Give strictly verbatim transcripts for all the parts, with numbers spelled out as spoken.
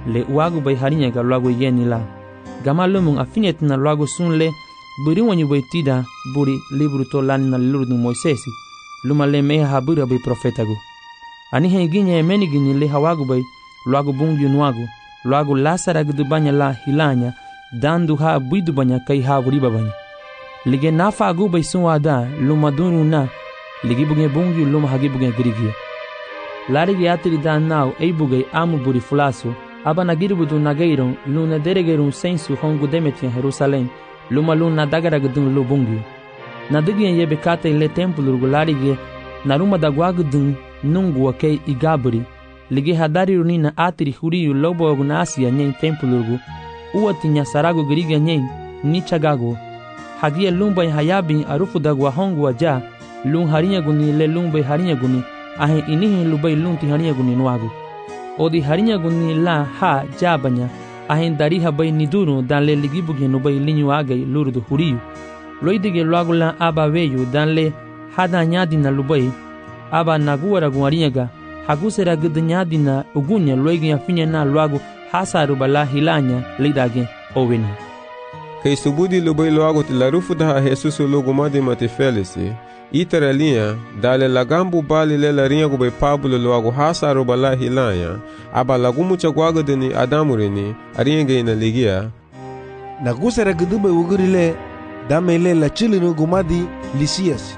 le uagu bai harinha ga luagu yeni la. Gama lumung afinet na luagu sun le buri wanyu bai tida buri libru to lan na luru du Moisesi. Luma le meha habura bai profetagu. Ani henginya emeni gini le hawagu bai luagu bungu nuagu. Luagu lasara gudu banya la hilanya dandu ha buidu banya kai ha buriba banya. Lige nafa agu bai sun wada luma dunu na ligi buge bungu luma hagi buge grigia. Lari ge atiri da nau ei buge amu buri fulasu aba nagiribudu nageiron luna deregerum sensu hongu demetian Jerusalém luma luna dagara gudun lu bungu. Nadigien yebe kata ile templo lari ge naruma dagwagudun nungu akei igaburi. Lige hadari runina atiri huriyu lobo agunasi nyen templo lugu uati nyasarago griga nyen nichagago. Hagia lumba hayabin arufu dagwa hongu aja lun harinha guni le lumba harinha guni ahe inihi lubai lunti harinha guni nuagu. Odi harinha guni la ha jabanya ahe dariha bai niduru dan le ligibuge no bai linyu agai lurudu huriyu. Loidige luagu la aba veyu dan le hada nyadina lubai aba naguara guarinhaga hagusera gudnyadina ugunya loigi afinya na luagu hasaru bala hilanya lidage owena. Kei subudi lubai luagu tilarufu daha Jesus logo madi mate felisi itara linha dale lagambu bali le larinha go bai Pablo luagu hasaru bala hilanya aba lagumu chagwaga deni adamurini aringa na ligia nagusera gudubai ugurile damele la chilinu gumadi Lisias.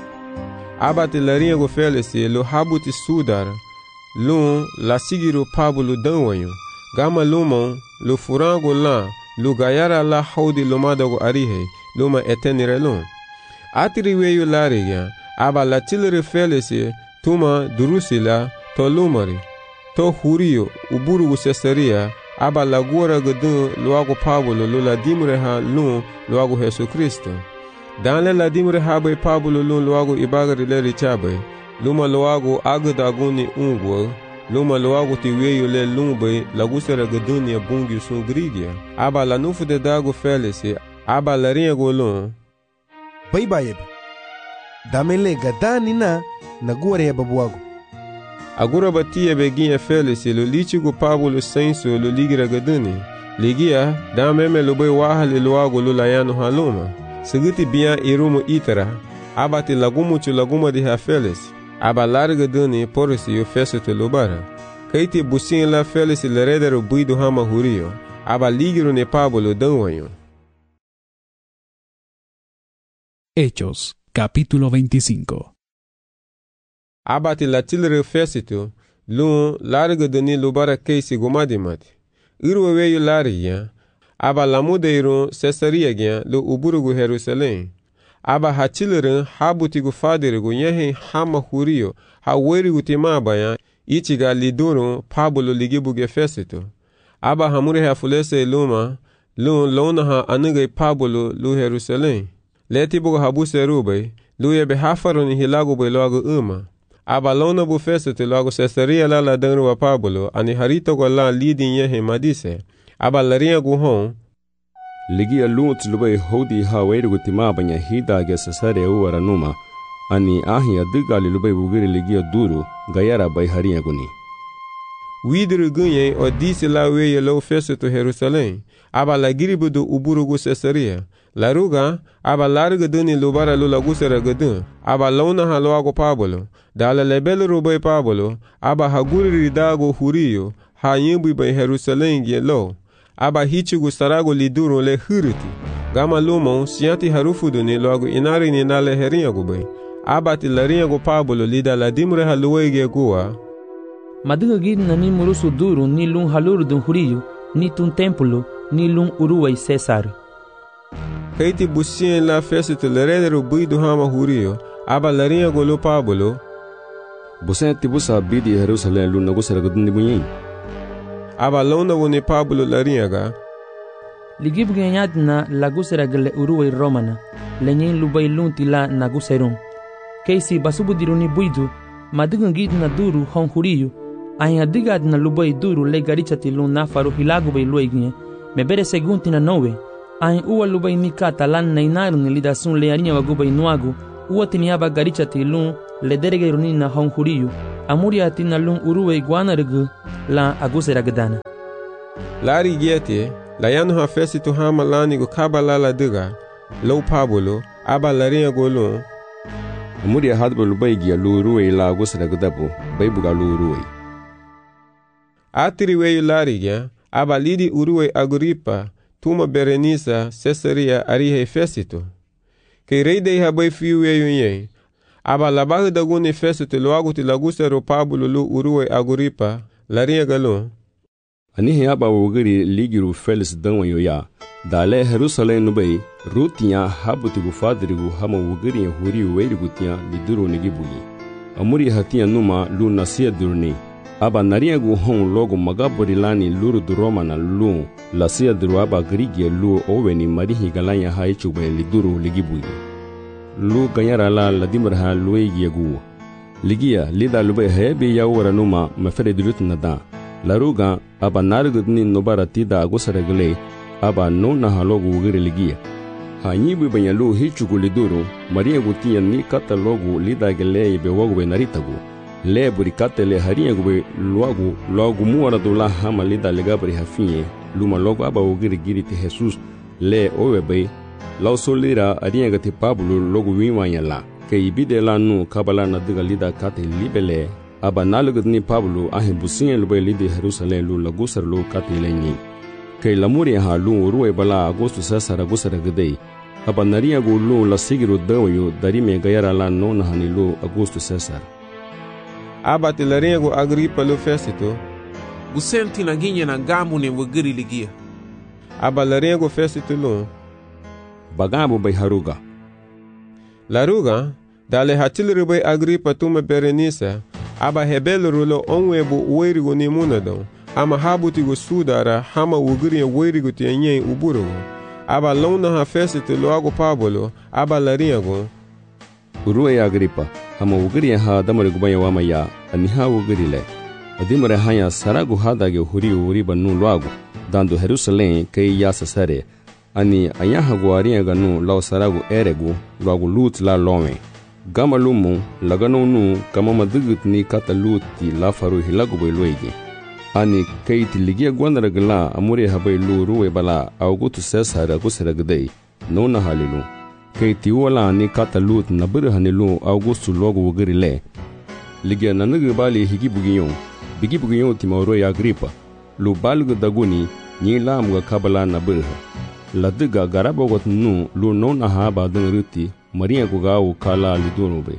Aba te larinha go felisi lo habuti sudar lun la sigiru Pablo danwanyo gama lumon lo furango la lu gayara la haudi lumadago arihe luma etenire lun atiri weyu lariga aba la tilere felisi tuma durusila to lumari to huriyo uburugu sesaria aba la gora gudun luago Pablo lo la dimre ha lun luago Jesu Kristo dan la dimre ha bai Pablo lun luago ibagari le richabe luma luago agudaguni ungwo luma luago ti weyu le lumbe lagusera gadunia bungi sun grigia aba la nufu de dago felisi aba la rinha golon bai bayeb damele gadani na naguare babuago agora batia beginha felisi lo lichigo Pablo senso lo ligira gaduni ligia dameme lo bai wahale luago lo layano haluma seguti bia irumo itara aba ti lagumu chu laguma de ha felisi aba larga duni porisi yo feso te lubara. Kaiti busin la felisi le redero buido hama hurio. Aba ligiro ne Pablo danwanyo. Hechos, capítulo veinticinco. Aba ti la tilre fesito, lun larga duni lubara keisi gomadimati. Irwe weyo lariya, aba lamudeiro Cesaria gyan lo uburugu Jerusalém. Aba hachilirin habutigu fadirigu nyehin hama hurio ha werigu timabaya ichiga liduru Pablo ligibuge fesito. Aba hamure ha fulese luma lun lona ha anigay Pablo lu Jerusalem. Letibugu habuse rubay lu yebe hafaruni hilagu bay loagu uma. Aba lona bu fesito loagu Cesaria la la danruwa Pablo ani harito go la lidin nyehin madise. Aba larinha guhon ligia lunt lubai hodi ha werigu timabanya hidage Cesaria uwara numa ani ahi adigali lubai bugiri ligia duru gayara bai harinha guni widru gunye odisi la weye lo festo Jerusalém aba la giribudu uburugu Cesaria la ruga aba larga duni lubara lula gusera gadun aba launa ha loago Pablo dala lebel rubai Pablo aba haguri ridago hurio ha yimbu bai Jerusalém ge lo aba hichigu sarago liduru le huriti gama lumon sianti harufu duni loago inari ni nale herinha gubai aba ti larinha go Pablo lida la dimre haluege gua Madiga gid na ni murusu duru ni lun haluru dun huriyo ni tun templo ni lun uruwai Cesar. Kaiti busien la festa lereder buido hama hurio aba larinha go lo Pablo busen tibusa bidi Jerusalém lun nagusera gadun bunyin aba lona woni Pablo larinha ga ligib ganyadna lagusera gele uruwai Romana lenyen lubai lunti la naguserum keisi basubu diruni buido madiga gid na duru hon huriyo ahin adigad na lubai duru le garichati lun nafaru hilagu bai luigne mebere segunti na nowe ahin uwa lubai mikata lan na inaru ni lidasun le arinha wagubai nuagu uwa tiniaba garichati lun le derege runi na hon huriyo amuri atina lun uruwe guanargu la agusera gadana Lari giete, la yanu ha Festo hama lani go kabala la diga, lo Pablo, aba larinha golon. Amuri hadba lubai gia luruwe la gusara gudabu, baibuga luruwe. Atiri weyu lari gia, aba lidi uruwe Agripa, tuma Berenice, Caesarea arihe Festo. Kei rei dei habai fiu weyu nye, aba labahu dagune Festo loagu ti lagusaro Pablo lu uruwe Agripa, larinha galon. Anihe aba wugiri ligiru Felix danwa ya, dale Jerusalem nubai, rutiya habutigu fadrigu hama wugiri ya huri weirigu tiya liduru nigibugi. Amuri hatiya numa lu nasiya durni, aba nariyagu hon logo magabori lani luru duroma na lu, lasiya duru aba grigia lu oweni marihi galanya haichube liduru ligibugi. Lu ganyara la ladimraha luegiyagu. Ligia lida lube hebe ya wara numa mafere dilut nada. Laruga aba nargudni nobara tida agusaragle aba no na halogu wugiri ligia. Ha nyibu banyalu hichugu liduru, maria gutiya ni kata logu lida gele be wogwe naritagu. Le buri kata le haria gube luagu, luagu muara dula hama lida legabri hafinye, luma logu aba wugiri giri ti Jesus, le owebe, lau solira aria gati Pablo logu wimanya la, ke ibide la nu kabala na diga lida kata libele, aba nalugudni Pablo ahi businya lube lidi Jerusalem lu lagusar lu kata ilenyi. Kei lamuri ha lu uruwe bala agosto Caesar gusara gudei, aba naria gu lu la sigiru dawayu dari me gayara la no nahani lu agosto Caesar. Aba ti larinha gu Agripa lu Festo, gusenti na ginye na gamu ne wugiri ligia. Aba larinha gu Festo lu, bagabu bai haruga. Laruga, dale hatilru bai Agripa tuma Berenice, aba hebelru lo onwebu uweirigu ni munadon, ama habutigu sudara hama wugiri ya weirigu ti enye uburugu. Aba lona ha Festo loagu Pablo, aba larinha gu. Uruwe Agripa, hama wugiri ya ha damari gubaya wama ya, aniha wugiri le. Adimare hanya saragu hadage huri uriba nu loagu, dando Jerusalem kei ya Caesarea. Ani anyaha guaria ganu lau saragu eregu loagu lut la lome. Gama lumu lagano nu kama madugit ni kata luti la faru hilagu bai luegi. Ani keiti ligia guandara gala amuri habai lu ruwe bala Augusto Caesar agusara gdei, no na halilu. Keiti wala ni kata lut na biri hanilu Augusto logu wugiri le. Ligia nanugi bali higibugiyon, bigibugiyon ti mauroy Agripa, lu balugu daguni ni la mga kabala na biri. Ladiga garabogot nu lu no na haba deng ruti, maria gugawu kala lidunube.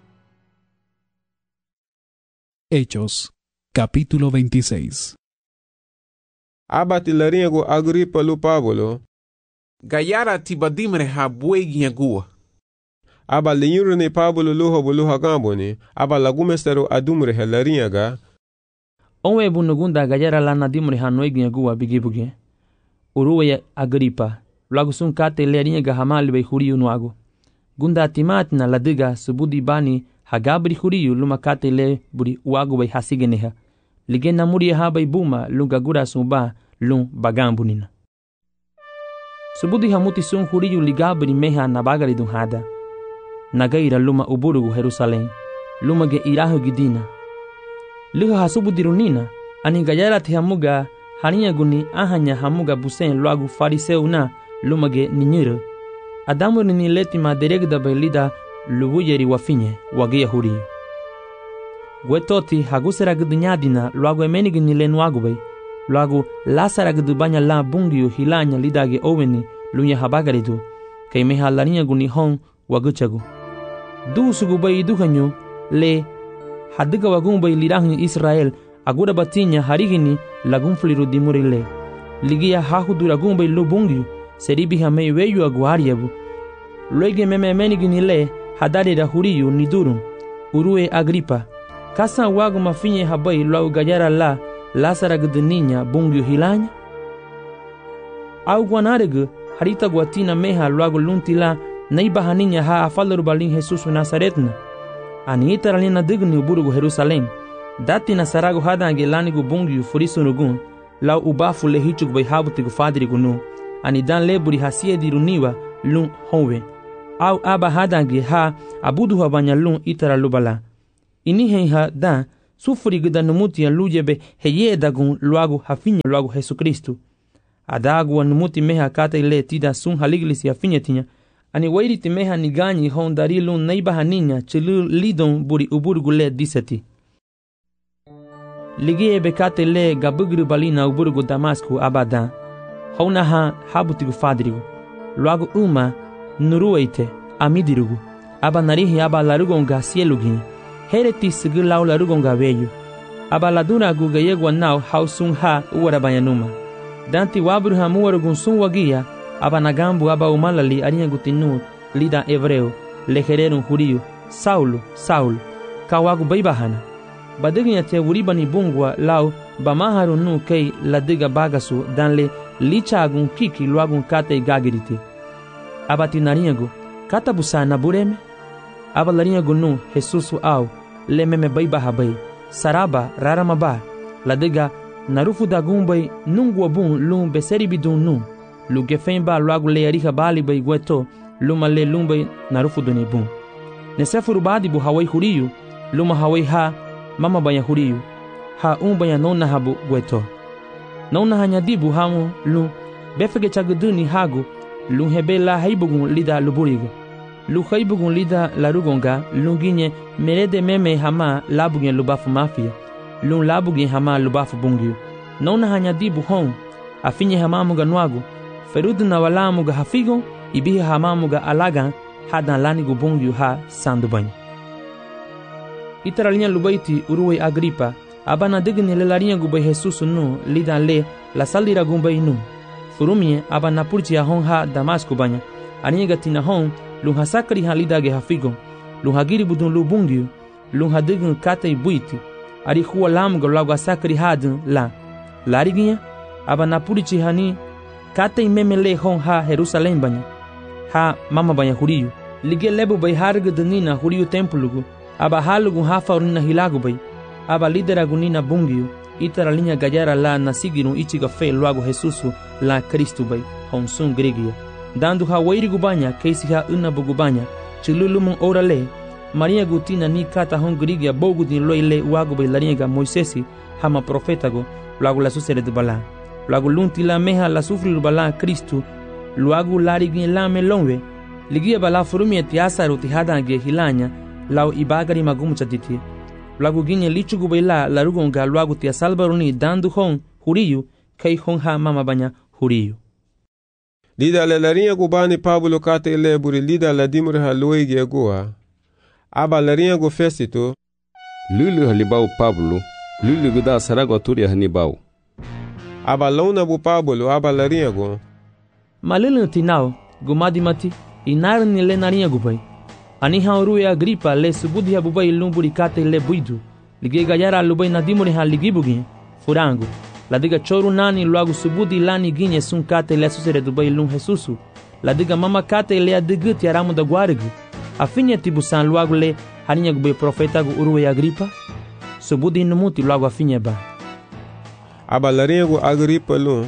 Hechos, capítulo veintiséis. Aba ti larinha gu Agripa lu Pablo, Gayara tibadimre ha buegi gua. aba linyuru ni Pablo lu hobu lu hagamboni, aba lagumesteru adumre he larinha ga. Onwe bunugunda gayara lana dimre ha noigi gua bigibugi. Uruwe Agripa, lagu sun kate larinha ga hamali bai huriu nuagu. Gunda timatina ladiga subudi bani hagabri huriu luma kate le buri uagu bai hasigeneha. Ligena muri ha bai buma lunga gura sumba lung bagambunina. Subudi hamuti sun huriu ligabri meha nabagari dun hada. Nagaira luma uburugu Jerusalem, luma ge irahu gidina. Liha hasubudi runina, ani gayara te hamuga hania guni ahanya hamuga busen loagu fariseu na luma ge ninyere. Adamu ni leti maderegda belida lubuyeri wafinye wagia huriu. Gwetoti hagusera gdunyadina loagu emenigi nile nuagu bai, loagu lasara gdubanya la bungiu hilanya lidage oweni lunya habagaridu, kay meha lania guni hon waguchagu. Du sugu bai duhanyu le hadiga wagun bai lirahni Israel agura batinya harigini lagun fliru dimurile. Ligia hahudu lagun bai lubungiu seribi hamei weyu aguariabu. Loige meme menigi nile hadari da huriyu nidurun. Uruwe Agripa, kasa wagu mafinye habai lau gajara la lasara gdeninya bungiu hilanya? Au guanaregu harita guatina meha luagu luntila naiba haninya ha afalaru balin Jesus Nazaretna. Ani itaralina digni uburugu Jerusalem. Dati na saragu hadange lanigu bungiu furisunugun lau ubafu lehichug bai habutigu fadrigu nu. Ani dan leburi hasie diruniwa lung honwe. Au aba hadange ha abudu habanya lung itaralubala. Ini ha dan sufuri gida numuti ya lujebe heye dagun luagu hafinya luagu Jesu Kristu. Adagu wa numuti meha kata ile tida sun haliglis ya finya tinya. Ani wairi timeha niganyi hon darilun naiba haninya chilu lidon buri uburgu le diseti. Ligie bekate le gabugru balina uburgu Damasku abada. Hona ha habutigu fadrigu. Luagu uma nurueite amidirugu. Aba narihi aba larugonga sielugi. Hereti sigi lau larugonga veyu. Aba laduna guga yegwa nau hausun ha uwarabayanuma. Danti wabru ha muwarugun sun wagia. Aba nagambu aba umalali arinha gutinu lida hebreu. Lehererun juriu. Saulo, Saulo. Kawagu baibahana. Badiginya te wuribani bungwa lau bamaharu nu kei ladiga bagasu danle lichagun kiki luagun kate gagiriti. Aba tinarinhagu kata busa na bureme. Aba larinhagu nu Jesusu au lememe baibahabai. Saraba raramaba ladiga narufu dagumbai nungwa bun lum beseri bidun nu. Lugefemba luagu leariha bali bai gueto luma le lumbai narufu duni bun. Nesefuru badi bu hawai huriyu luma hawai ha mama banya huriyu ha um banya nona habu gueto. Nona hanyadibu hamu lu befege chaguduni hagu lu hebela haibugun lida luburigo. Lu haibugun lida larugonga lunginye merede meme hama labugen lubafu mafia. Lu labugen hama lubafu bungiu. Nona hanyadibu hon afinye hamamuga nwagu ferudu na walamuga hafigo ibihi hamamuga alagan hadan lanigu bungiu ha sandubany. Itaralinha lubaiti uruwe Agripa abana digni le larinha gubay Jesus nu lidan le la salira gumbay nu furumie abana purti hon ha Damasku banya aninha gatina hon lun hasakri ha lidage hafigo lun hagiri budun lubungiu lun hadign katay buiti ari huwa lamga lagu asakri hadun la lariginha abana purti hani katay memele hon ha Jerusalém banya ha mama banya huriu lige lebu bay harga danina huriu templugu aba halugu hafa urina hilagu bay aba lideragu nina bungiu itaralinha gayara la nasigiru ichiga fe luagu Jesusu la Kristu bay honsun grigia dandu ha wairigu banya keisi ha unabugu banya chilulumun orale Maria gutina ni kata hon grigia bogu din loile uagu bay laringa Moisesi hama profetago luagu la susere de bala luagu lunti la meha la sufriru bala Kristu luagu larigi la melonwe ligia bala furumie tiasaru tihadange hilanya lau ibagari magumu chatiti. Luagu ginye lichugu baila larugonga luagu tia salbaruni dandu hon huriyu kai hon ha mama banya huriyu. Lida le larinha gubani Pablo kate ile buri lida la dimure ha luigi goa. Aba larinha go fesito. Lulu halibau Pablo, lulu guda sarago turia hanibau. Aba launa bu Pablo aba larinha go. Malulu tinau gumadi mati inarni le narinha gubai. Ani haurue Agripa le subudi habubai lumburi kate le buidu. Lige gayara lubai nadimuri ha ligibugi furangu. Ladiga choru nani luagu subudi lani ginye sun kate le susere dubai lum Jesusu. Ladiga mama kate le adiguti aramu da guarigu. Afinha tibusan luagu le harinha gubai profeta gu urue Agripa. Subudi numuti luagu afinha ba. Aba larinha gu Agripa lum.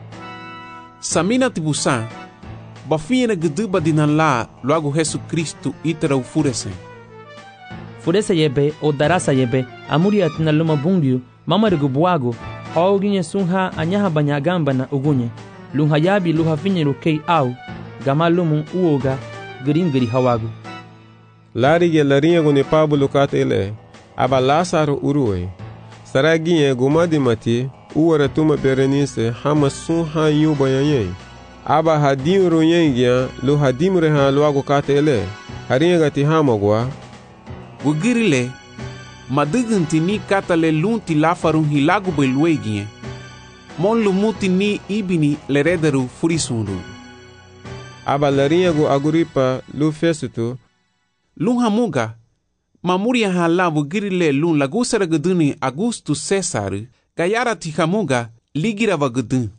Samina tibusan bafinha guduba dinan la logo Jesu Kristu itara ufurese. Furese yebe o darasa yebe amuri atina luma bungiu mamarigu buago hauginye sunha anyaha banyagamba na ugunye lunha yabi luha finyeru kei au gama lumu uoga giringiri hawagu. Larige larinha gu ne Pablo kate ile aba Lázaro urue saraginye gumadi mati uwara tuma Berenice hama sunha yu bayanyei. Aba hadim runyengia lu hadim reha luago kate ele harinha gati hamagwa gugirile madugunti ni kata le lunti lafarun hilagu beluegie mon lumuti ni ibini lerederu furisunru. Aba larinha gu Agripa lu fesutu lun hamuga mamuria hala gugirile lun lagusara guduni Augusto César gayara ti hamuga ligira vagudun.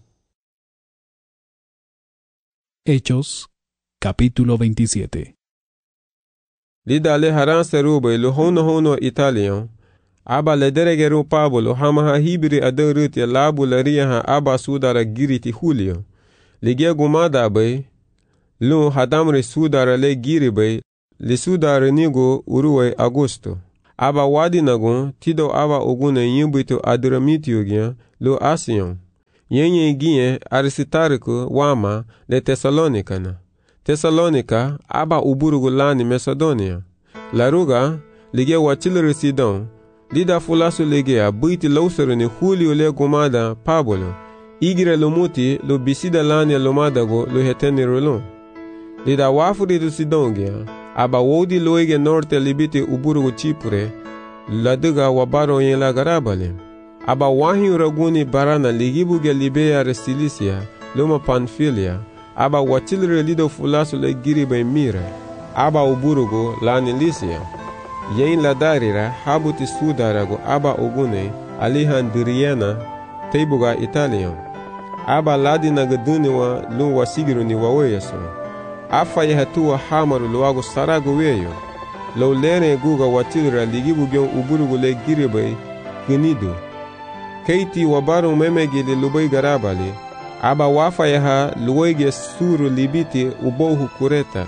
Hechos, capítulo veintisiete. Lida le haran serube lo hono hono italian. Aba le deregeru Pablo hama ha hibri aderuti labu laria ha aba sudara giriti Julio. Ligia gumada bay. Lu hadamre sudara le giri bay. Li sudara nigo uruwe Augusto. aba wadi nagun tido aba ogune yimbuito Adramitio gien lo Asion. Yenye gien Aristarco wama le Thessalonica na. Thessalonica aba uburugu lani Macedonia. Laruga lige wachilere Sidon. Lida fulasu lege a buiti lausere ni Julio le gomada Pablo. Igire lo muti lo bisida lani lomadago lo heteni rolon. Lida wafuri do Sidon gea. Aba wodi loige norte libiti uburugu Chipre. Laduga wabaro yen la garabale. Aba wahi uraguni barana ligibuge Libea Restilicia, loma Pamphylia. Aba wachilre lido fulasu le giribe mire. Aba uburugu lani Lycia. Yen la darira habuti sudarago aba ogune Alejandriana teibuga Italian. Aba ladina gaduniwa lu wasigiru ni waweyaso. Afa yehatua hamaru luago sarago weyo. Lo lene guga wachilra ligibuge uburugu le giribe ginidu. Keiti wabaru memegili lubai garabali. Aba wafa yaha luwege suru libiti ubohu kureta.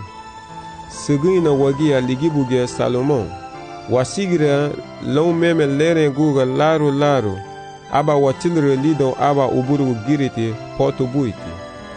Sigina wagia ligibuge Salomon. Wasigira lau meme lere guga laru laru. Aba watilre lido aba uburugu giriti poto buiti.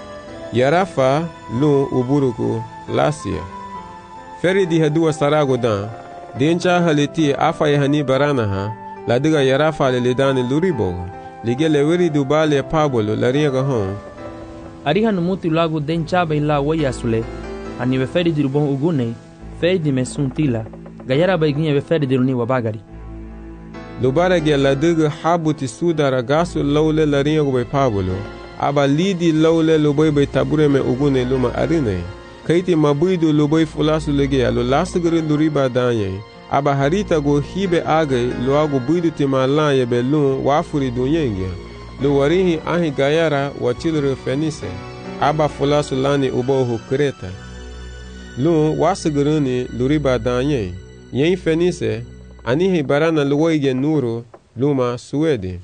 Yarafa lu uburugu Lasia. Feri di hadua sarago dan. Dencha haliti afa yahani baranaha. Ladiga Yarafa le lidani luribo. Lige leweri dubale Pablo lariaga hon. Ariha numuti lagu denchaba ila wayasule. Anive feri di rubon ugune. Feri di mesuntila. Gayara baiginha beferi di runi wabagari. Lubarage ladiga habuti sudara gasu laule lariago be Pablo. Aba lidi laule lubai be tabure me ugune luma arine. Kaiti mabuidu lubai fulasu lege alo lasugari luriba danye. Aba harita go hibe age luago buidu timalan yebe lun wafuri dunyenge. Lu warihi ahi gayara wachilre Fenice. Aba fulasu lani ubohu Kreta. Lun wasuguruni luriba danye. Yen Fenice anihi barana luwaige nuru luma Suede.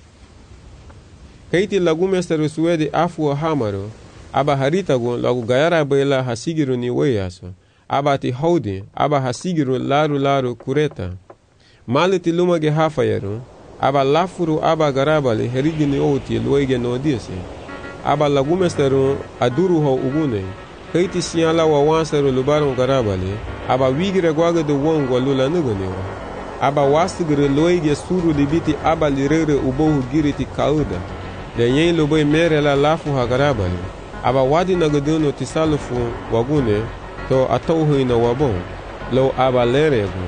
Kaiti lagumesteru Suede afu hamaru. Aba harita go lagu gayara bela hasigiru ni weyaso. Aba ti haudi, aba hasigiru laru laru kureta. Maliti lumage hafayeru, aba lafuru aba garabali herigini oti luege no diesi. Aba lagumesteru aduru ho ugune. Kaiti siala wa wanseru lubaru garabali, aba wigire gwaga de wongwa lula nuganiwa. Aba wastigire luege suru libiti aba lirere ubohu giriti kauda. Le yen lubai mere la lafu ha garabali. Aba wadi nagaduno tisalufu wagune, to atauhi na wabon, lo aba lerego.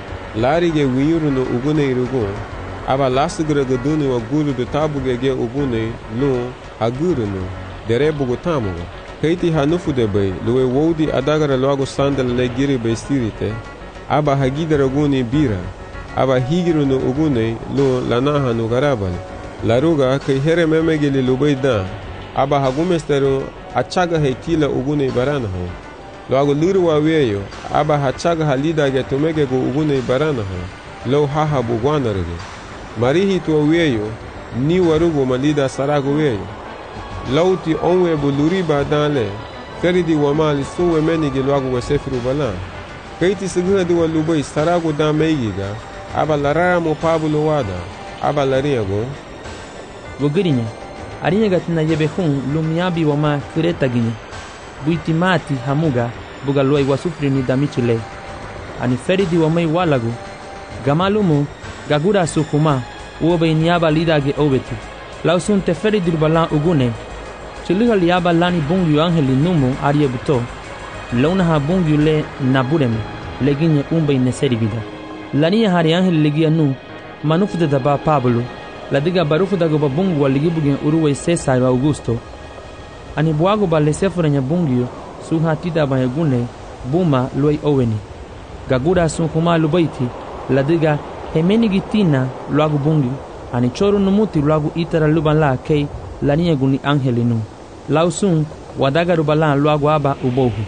Larige wiyuru no ugune irugo, aba lasigre gaduni wa guru de tabuge ge ugune no aguru no, derebugo tamugo. Kaiti hanufu de bay, luwe wodi adagara loago sandal le giri bay stirite, aba hagidara guni bira, aba higiru no ugune lo lanaha no garabal. Laruga kai here memegili lubay da, aba hagumesteru achaga heitila ugune barana ho. Loago liru wa weyo, aba hachaga halida ge tumege go ugune barana ho. Lo haha bugwanarege. Marihi tuwa weyo, ni warugo malida sarago weyo. Lauti onwe buluriba danle, feridi wamali suwe menigi loago wa sefiru balan. Kaiti siguna diwa lubay sarago dan meigiga, aba larara mo Pablo wada, aba lariago. Wogirinya, arinya gatina yebe hun lumiabi wama kureta gini. Buiti mati hamuga buga luai wasufri ni damichile. Ani feridi wamai walagu. Gamalumu gagura sukuma uobe niaba lidage obeti. Lausun te feridi balan ugune. Chiliha liaba lani bungyu angeli numu arie buto. Launa ha bungyu le nabureme. Leginye umbe ineseri vida. Lania hari angeli legia nu. Manufude daba Pablo. Ladiga barufu dago babungu waligibugen uruwe Cesar Augusto. Ani buago ba lesefura nya bungyo suha tida ba yagune buma luai oweni. Gagura sun kuma lubaiti ladiga hemeni gitina luagu bungyo. Ani choru numuti luagu itara luban la kei lania guni angelinu. Lausun wadaga rubala luagu aba ubohu.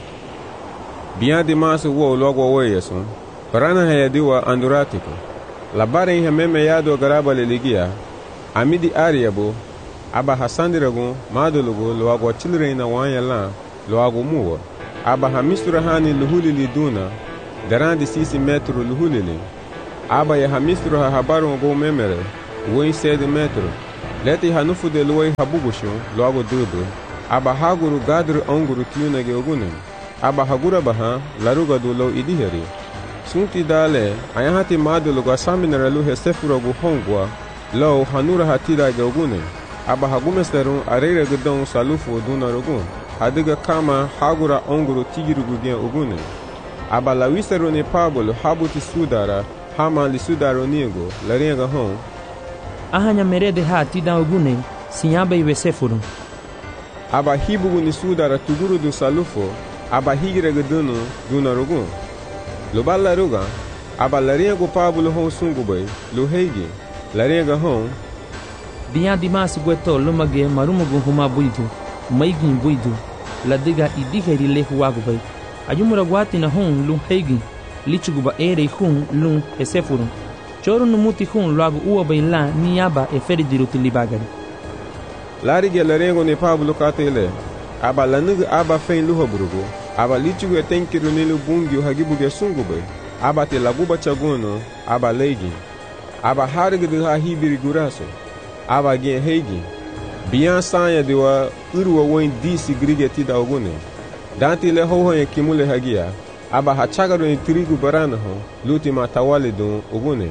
Bian di masu wo luagu weyesun. Parana hayadiwa anduratiko. Labare ihe meme yado garaba leligia. Amidi ariabo. Aba hasandirago madulugo loago chilre na wanya la loago muwa. Aba hamisura hani luhulili duna darandi sisi metru luhulili. aba ya hamistro ha habaru go memere woi sede metro leti hanufu de luoi habugushu logo dubu aba haguru gadru anguru tiunage ogunem aba hagura baha laruga du lo idiheri sunti dale ayahati madulu ga saminara lu hesefuro gu hongwa lo hanura hatira ge ogunem aba hagumesterun arere gedon salufu dunarugun hadiga kama hagura anguru tigirugu gen ogunem aba la wisero ne pabolo habuti sudara hama li sudaro niego la renga hon ahanya merede ha tida ogune sinyaba iwesefuru aba hibugu ni sudara tuguru du salufo aba higire gedunu dunarugun lo balla ruga aba la renga pabolo hon sungubay lo heigi la renga hon biya dimas gweto lumage marumugu huma buidu maigin buidu la diga idiheri lehuagubay ajumura gwati na hon lu heigi lichuguba ere hun lu hesefuru choro numuti hun lagu uwa baila niyaba e feridiru tilibagari larige la rengo ne pablo katele aba lanugu aba fein lu hobrugo aba lichugu e tenkiru nilu bungi hagibuge sungube aba te laguba chaguno aba leigi aba harige de ha hibiri guraso aba gen heigi biyan sanya diwa uruwa woin disi grige tida ogune danti le ho ho kimule hagia aba hachagaru ni trigu barana ho luti ma tawali dun ogune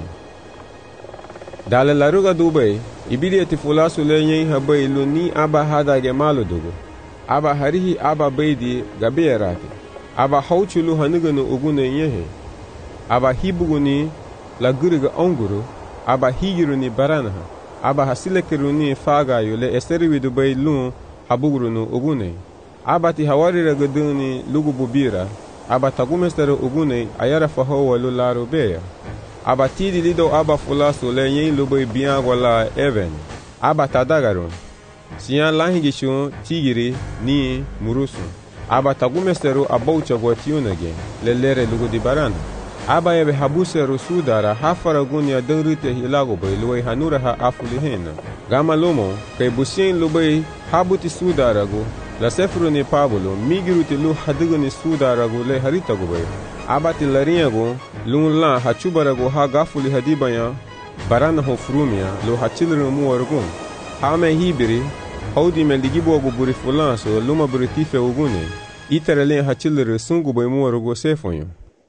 dale laruga dubai ibidi ati fulasu le yin habai lu ni aba hada ge malu dugo aba harihi aba beidi gabeerati aba hauchulu hanuganu ogune yehe aba hibugu ni la guriga onguru aba higiru ni barana ha aba hasilekiru ni faga yule esteriwi dubai lu habuguru no ogune abati hawarira geduni lugu bubira aba tagumestero ogune ayara faho walu laro beya aba tidi lido aba fulaso le yin lubai biyan wala even aba tadagarun siyan lahingishu tigiri ni murusu aba tagumestero abaucha gwatiunage le lere lugu di barana aba ebe habusero sudara hafara gunya dengrite hilago bai luai hanura ha afuli hena gama lomo kay busien lubai habuti sudara go la sefru ni pablo migiruti lu hadigu ni sudara go le harita go bai abati laria go lun la hachubara go ha gafuli hadibaya barana ho frumia lo hachilru mu wargo ha me hibiri haudi me ligibo go buri fulanso luma buritife ogune iterele hachilru sungu bai mu wargo sefonyo.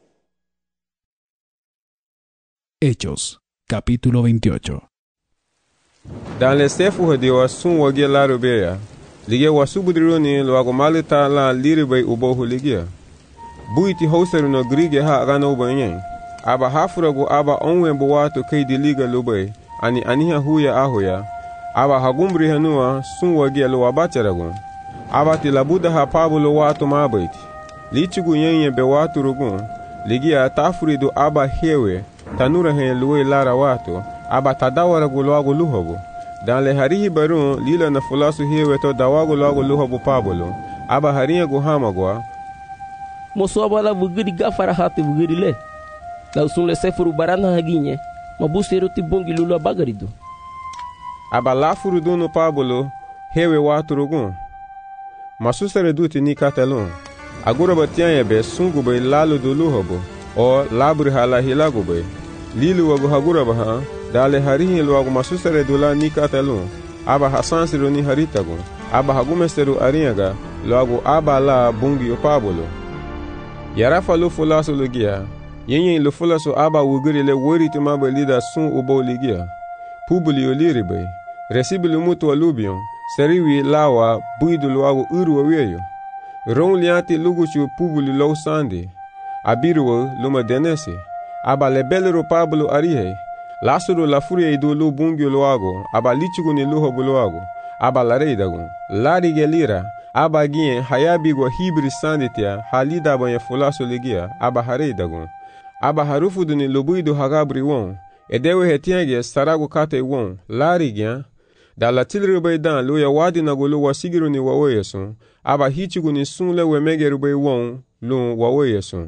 Hechos, capítulo veintiocho. Dans le sefu de wasun wage laro beya, lige wasubudroni lo agomalita la liribay ubohu ligia. Buiti hauseru no grige ha agano banyen. Aba hafurago aba onwe buwato keidi liga lubay, ani aniha huya ahoya. Aba hagumbri hanua sun wage lo abacharagon. Aba tilabuda ha pabulo wato mabaiti. Lichugu yenye be watu rugun, ligia tafurido aba hewe, tanura hen luwe lara wato aba tadawara gulago luhobo dan le harihi barun lila na fulasu hewe to dawago lago luhobo pabolo aba hariya go hamagwa moso abala bugiri gafara hatu bugiri le la usun le sefuru barana haginye mabusero ti bongi lulu bagarido aba lafuru dono pabolo hewe watu rugun masusere duti ni katalon agura batianya be sungu be lalo do luhobo o labri hala hilago be lilu wago hagura baha dale harihi wago masusere dula ni katalon aba hasansiro ni haritago aba hagumesteru ariaga wago aba la bungi o pabolo yarafa lo fulaso logia yenye lo fulaso aba wugiri le woriti mabe lida sun ubo ligia publi o liribe resibilu mutu alubion seriwi lawa buidu wago uru weyo ron liati luguchu publi lo sande abiruo luma denese aba lebelero pablo arihe lasuro la furia ido lu bungio loago aba lichugo ni luho loago aba lareidago lari gelira aba gien hayabigo hibri sanditia halida banya fulaso ligia aba hareidago aba harufudu ni lubuido hagabri won edewe hetienge sarago kate won lari gia da la tilrube dan lu ya wadi na gulu wasigiru ni waweyeso aba hichugo ni sunle wemegerube won lu waweyeso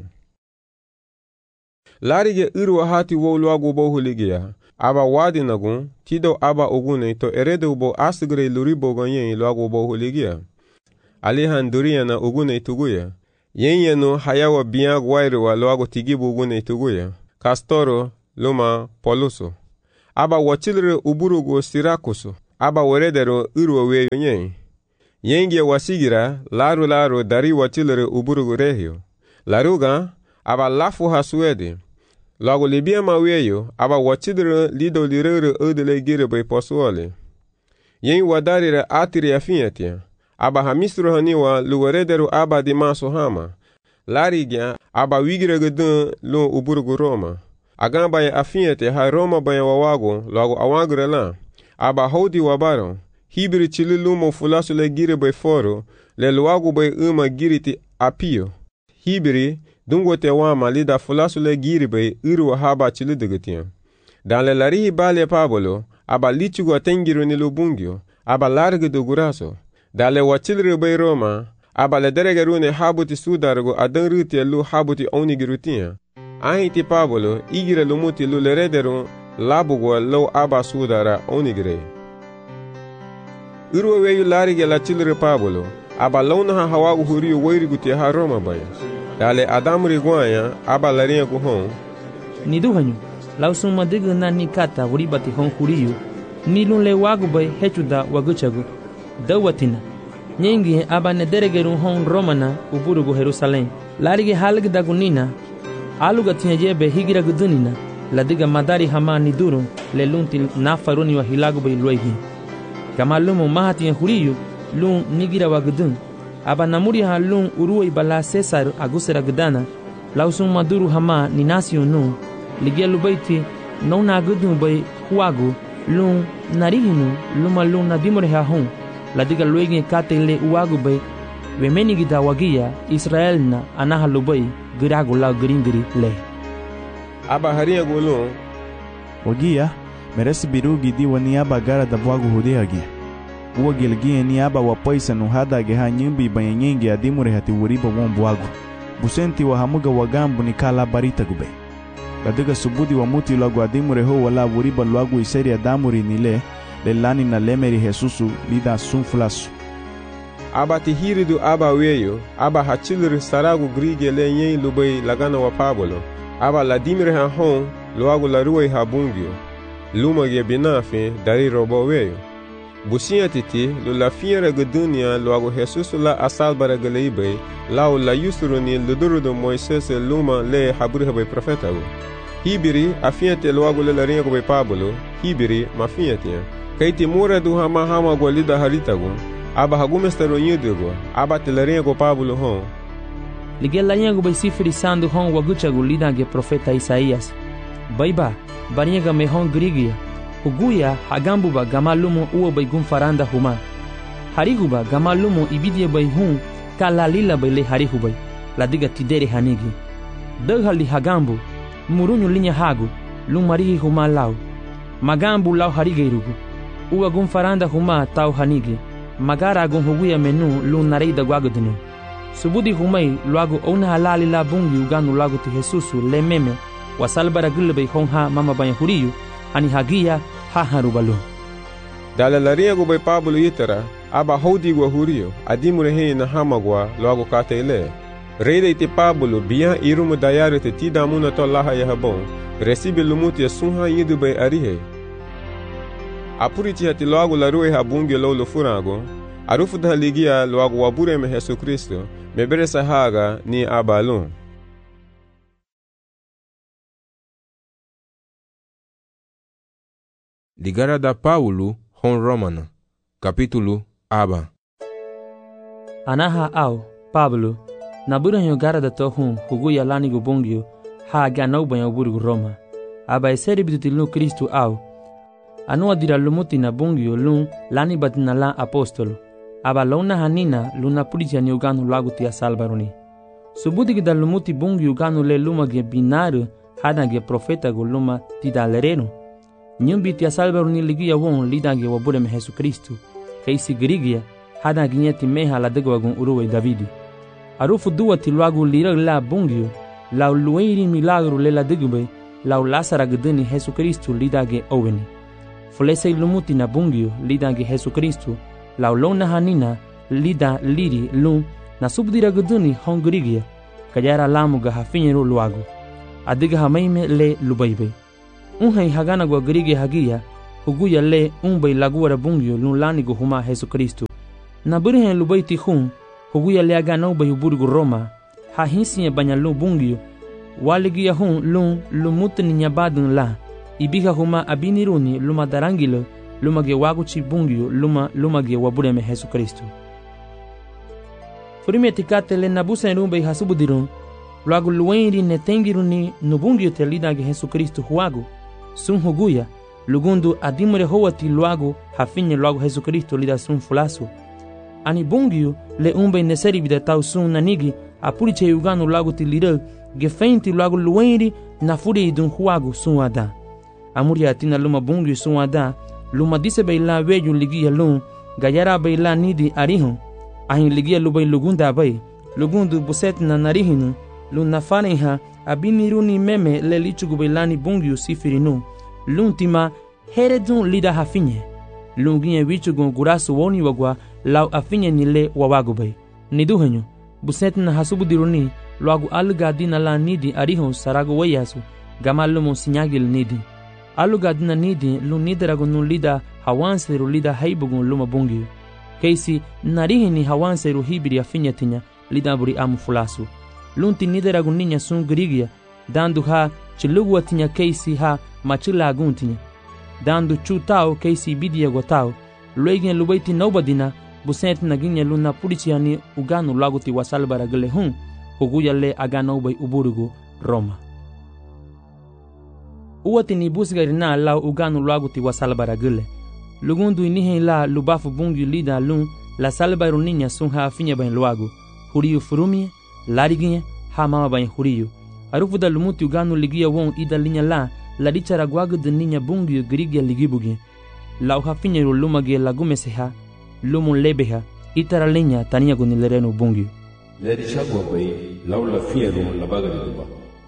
larige irwa hati wo luago bo huligia aba wadi nagun tido aba ogune to erede ubo asgre luribo ganyen luago bo huligia alihanduria na ogune tuguya yenye no hayawa biya gwairo wa luago tigibu ogune tuguya kastoro luma Poluso. Aba wachilre uburugo Sirakuso. Aba weredero urwo weyo nye. Yengie wasigira laru laru dari wachilre uburugo Regio. Laruga aba lafu hasuede. Lago libia maweyo aba wachidre lido lirere odele gire bay posuole. Yen wadarire atiri afiatia. Aba hamistro haniwa luwaredero aba di maso hama. Larigya aba wigire gedun lo uburugo Roma. Agamba ya afiate ha Roma baya wawago lago awagre la. Aba hodi wabaro. Hibiri chili lumo fulasu le gire bay foro. Le luago bay uma giriti apio. Hibiri dungo te wama lida fulasu le giri bay uru haba chili degetian. Dan le larihi bale pabolo, aba lichugo tengiru ni lubungyo, aba large do guraso. Dan le wachilri bay Roma, aba le deregerune habuti sudargo adan ruti lu habuti onigirutian. Ahiti pabolo, igire lumuti lu lerederu labugo lo aba sudara onigire. Uru weyu larige la chilri pabolo, aba launa ha hawagu huriyo wairiguti ha Roma baya. Dale Adam Riguanya, aba larinha guhon. Ni duhanyo, lausun madiga na ni kata uribati hon huriyo, ni lun le wagu bay hechuda waguchagu. Dawatina, nyengi aba nederegeru hon Romana uburugu Jerusalem. Larige halg dagunina, aluga tinyajebe higira gudunina, ladiga madari hama ni duru, le lunti nafaruni wa hilagu bay luegi. Kama lumu mahati huriyo, lun nigira wagudun. Aba namuri ha lun uruwa ibala Cesar agusera gdana lausun maduru hama ni nasio nu ligia lubaiti no na gudu bay huagu lun narihinu luma lun na dimore ha hon ladiga luegi kate le uagu bay wemeni gida wagia Israel na anaha lubai giragu la gringiri le. Aba haria gulun wagia meresi birugi di wani aba gara da wagu hudeagi. Uwa gilgie ni aba wapaisa nuhada geha nyimbi banyanyengi adimure hati wuriba wombuagu. Busenti wa hamuga wagambu ni kala barita gube. Ladiga subudi wa muti lagu adimure ho wala wuriba luagu iseri adamuri nile lelani na lemeri Jesusu lida sunfulasu. Aba tihiridu aba weyo, aba hachilri saragu grige le nyen lubay lagana wa pabolo. Aba ladimire ha hon luagu la ruwe ha bungyo. Luma ge binafe dari robo weyo. Busia titi lo la fiera gedunia loago Jesus la asalbara geleibe lao la yusruni luduru do Moises luma le haburi habe profeta go hibiri afiate loago le la ringo be Pablo hibiri mafiate kaiti mura du hama hama go lida harita go aba hagumestero nyido go aba te la ringo Pablo hon ligela nyango be sifri sandu hon wagucha go lida ge profeta Isaías baiba bariega me hon grigia Uguya hagambuba gamalumo uo bay gumfaranda huma. Harihuba gamalumo ibidie bay hun kalalila bay le harihubay. Ladiga tidere hanigi. Daghali hagambu murunyu linya hagu lumarihi huma lau. Magambu lau harigeirugu. Uwa gumfaranda huma tau hanigi. Magara gun huguya menu lunareida guagudinu. Subudi humay luagu ona halali la bungi uganu lagu ti Jesusu le meme wasalbara gulbay honha mama banyahuriyu ani hagia ha harubalu. Dala laria go bay Pablo yitara aba hodi go hurio adimure he na hamagwa logo katele. Reida ite Pablo bia irumu dayare te tida muna to laha yahabon recibe lumuti ya sunha yidu bay arihe. Apuriti hati logo la ruwe habungi lolo furago arufu da ligia logo wabure me Yesu Kristo mebere sahaga ni abalon. Ligara da Paulo hon Romana capítulo aba Anaha au Pablo na buranyo gara da to hun huguya lani go bongyo ha gano banyo burgu Roma aba eseri bitutil Kristo au anu adira lumuti na bongyo lun lani batina la apostolo aba lona hanina luna pulitia ni uganu lagu tia salbaroni subudi gida lumuti bongyo uganu le luma ge binaru hada ge profeta go luma tidalereno nyumbi tia salbaroni ligia won lidange wabure me Yesu Kristo kaisi grigia hada ginyeti meha la dego wagun uruwe Davidi arufu duwa tilwagu lira la bongyo la lueiri milagro le la degube la lasara gdeni Yesu Kristo lidage oweni fulese lumuti na bongyo lidange Yesu Kristo la lona hanina lida liri lum na subdira gdeni hongrigia kajara lamu ga hafinyeru luagu adiga hamaime le lubaibe unhai hagana gwa grige hagia huguya le unbai laguara bungyo lun lani go huma Jesu Kristo na burihen lubaiti hun huguya le agana ubai huburgu Roma ha hinsiye banya lu bungyo waligia hun lun lumutni nyabadun la ibiga huma abiniruni luma darangilo luma ge waguchi bungyo luma luma ge wabureme Jesu Kristo furime tikate le nabusa rumbai hasubudirun luagu luenri netengiruni nubungyo te lida ge Jesu Kristo huagu sun huguya lugundu adimure howati luagu hafinye luagu Jesu Kristo lida sun fulasu ani bungyo le umbai neseri vida tau sun nanigi apuriche uganu luagu ti lida gefeinti luagu luenri na furi idun huagu sun ada amuri atina luma bungyo sun ada luma dise beila weju ligia lun gayara beila nidi arihun ahin ligia lubai lugunda bai lugundu buset na narihinu lun nafaneha abiniruni meme le lichugu beilani bungyo sifirinu luntima heredun lida hafinye lunginye wichugu gurasu woni wagwa lau afinye nile wawagubai niduhenyo buset na hasubudiruni luagu alugadina la nidi arihun saragu wayasu gamalumu sinyagil nidi alugadina nidi lun nidaragu nun lida hawanseru lida haibugun luma bungyo keisi narihini hawanseru hibiri afinye tinya lida buri amu fulasu lunti nidaragu ninya sun grigia dandu ha chilugu tinya keisi ha machila aguntinya dandu chutao keisi bidia gotao luegen lubaiti nobadina busent naginya luna purichiani uganu laguti wasalbara gele hun huguya le agano ubai uburugu Roma uwati ni busgarina la uganu laguti wasalbara gele lugundu inihe la lubafu bungu lida lun la salbaru ninya sun ha afinya bain luagu huriyu furumie lariginye ha mama bain huriyu arufu da lumuti uganu ligia won ida linya la la dichara gwagu de ninya bungu grigia ligibugi la uhafinya lumage lagumeseha lumun lebeha itara linya tania gunilerenu bungu le dichagwa bai laula fiero la baga duba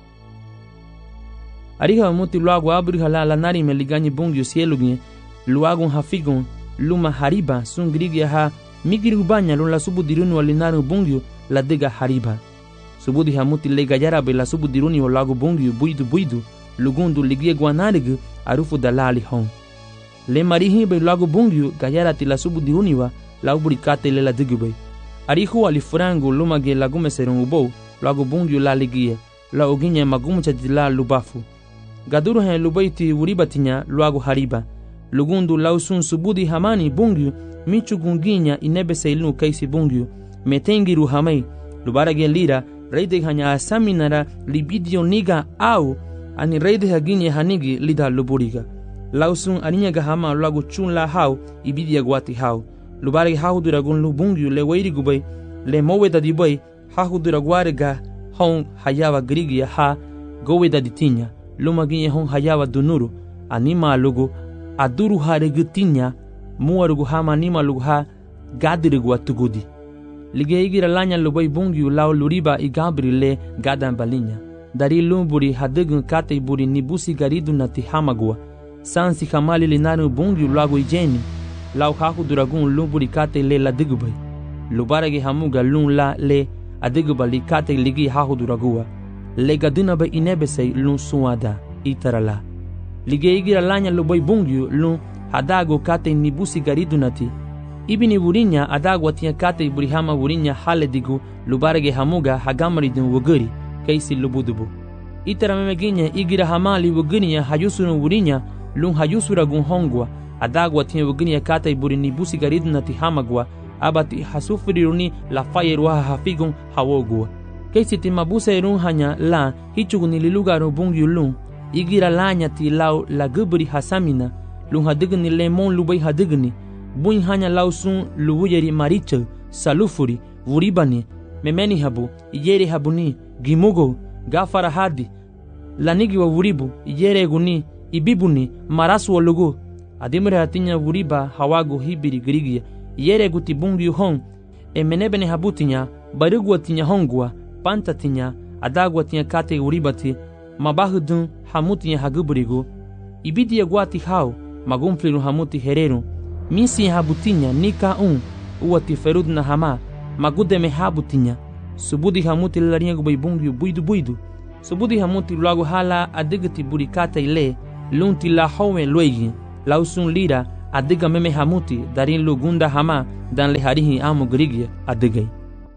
ariha muti luagu abriha la lanari meliganyi bungu sielugi luagun hafigun luma hariba sun grigia ha migiri ubanya lula subudiruni walinaru bungu la dega hariba subudi hamuti le gayara be la subudiruni o lagu bungu buidu buidu lugundu ligie guanarigu arufu dalali hon le marihi be lagu bungu gayara ti la subudiruni wa la uburikate le la digube arihu alifrangu luma ge lagume serun ubo lagu bungu la ligie la oginye magumucha dila lubafu gaduru hen lubaiti uribatinya lagu hariba lugundu lausun subudi hamani bungu michu gunginya inebe seilnu kaisi bungu metengiru hamai lubarage lira reide hanya asaminara libidio niga au ani reide haginye hanigi lida luburiga lausun aninya gahama lagu chun la hau ibidia gwati hau lubarage hau duragun lubungu le weiri gubai le moweda dibai hau duragwarega hon hayawa grigia ha goweda ditinya lumaginye hon hayawa dunuru anima lugu aduru haregutinya muarugu hama anima lugu ha gadirigu atugudi lige igira lanya lubai bungu lao luriba igabri le gadan balinya dari lumburi hadegun kate buri nibusi garidu nati hamagua sansi kamali linaru bungu lagu ijeni lao haku duragun lumburi kate le la digubai lubarage hamuga lun la le adigubali kate ligi haku duragua le gaduna ba inebesei lun suada itarala lige igira lanya lubai bungu lun hadago kate nibusi garidu nati ibini wurinya adagwa tia kate burihama wurinya haledigu lubarage hamuga hagamarидun wuguri kaisi lubudubu itara memeginya igira hamali wuguniya hayusunu wurinya lun hayusura gun hongwa adagwa tia wuguniya kate burini busi garidun nati hamagwa abati hasufiriruni la fayerwa hafigun hawogwa kaisi timabusa irun hanya la hichuguni lilugaru bungu lun igira lanya ti lau la guburi hasamina lun hadigni lemon lubai hadigni buin hanya lausun luwuyeri maricha salufuri wuribani memeni habu iyere habuni gimugo gafara hadi lanigi wa wuribu iyere guni ibibuni marasu wa lugu adimre hatinya wuriba hawago hibiri grigia iyere guti bungi hon emenebene habutinya barigu atinya hongwa pantatinya adagwa tinya kate wuribati mabahudun hamutinya haguburigo ibidi yagwati hao magumfliru hamuti hereru misi habutinya nika un uwati ferud na hama magudeme habutinya subudi hamuti larinya gubai bungu buidu buidu subudi hamuti lagu hala adigati burikata ile lunti la howen luegi lausun lira adiga meme hamuti darin lugunda hama dan le harihi amu grigia adigay.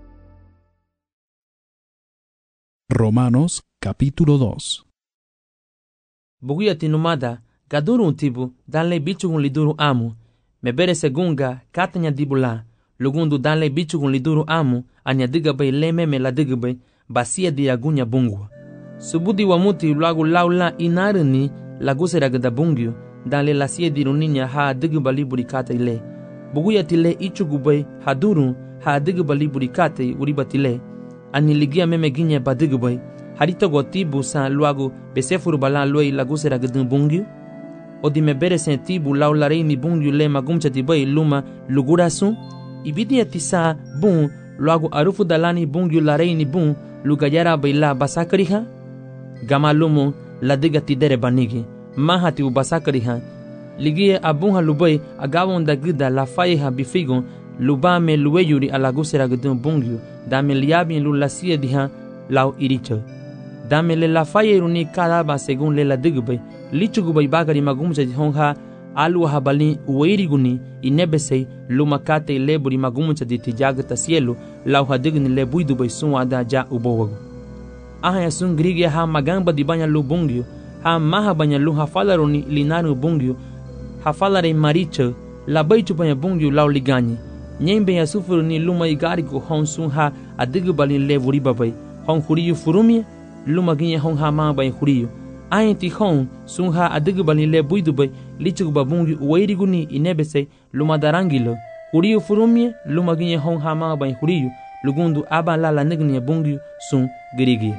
Romanos capítulo dos. Buguya tinumada gadurun tibu dan le bichugun liduru amu me bere segunga katanya dibula lugundu dan le bichugun liduru amu anya diga bay le meme la diga bay basia di agunya bungwa subudi wa muti lagu laula inarni lagu seragda bungyo dan le lasia di runinya ha diga bali burikata ile buguya tile ichugubay hadurun ha diga bali burikata uribatile ani ligia meme ginya badiga bay harita gotibu sa luagu besefuru balan loi lagu seragda bungyo odi me bere sentibu laula rei mi bungyo le magumcha tibai luma lugurasun ibidi atisa bun luagu arufu dalani bungyo la rei ni bun lugayara baila basakariha gama lumu la diga tidere banigi mahati u basakariha ligie abunha lubai agawon da gida la faiha bifigon lubame luweyuri alagu seragdun bungyo dame liabi lu lasia diha lau iricho dame le la fairuni kadaba según le la digbe lichugubay bagari magumcha honha alu habali uiriguni inebesei lumakate leburi magumcha di tijagta cielo lau hadigni le buidubay sunwada ja ubowago aha sun grige ha magamba di banya lu bungyo ha maha banya lu hafalaroni linaru bungyo hafalare maricho la baichu banya bungyo lau ligani nyembe ya sufuru ni luma igari ko hon sun ha adigbali le buri babay hon huriyu furumi luma ginye hon ha ma bay huriyu ayin ti hon sun ha adigbali le buidubay lichug babungi uwairiguni inebese luma darangilo huriyu furumi luma ginye hon ha ma bay huriyu lugundu aba la la nigni bungi sun girigi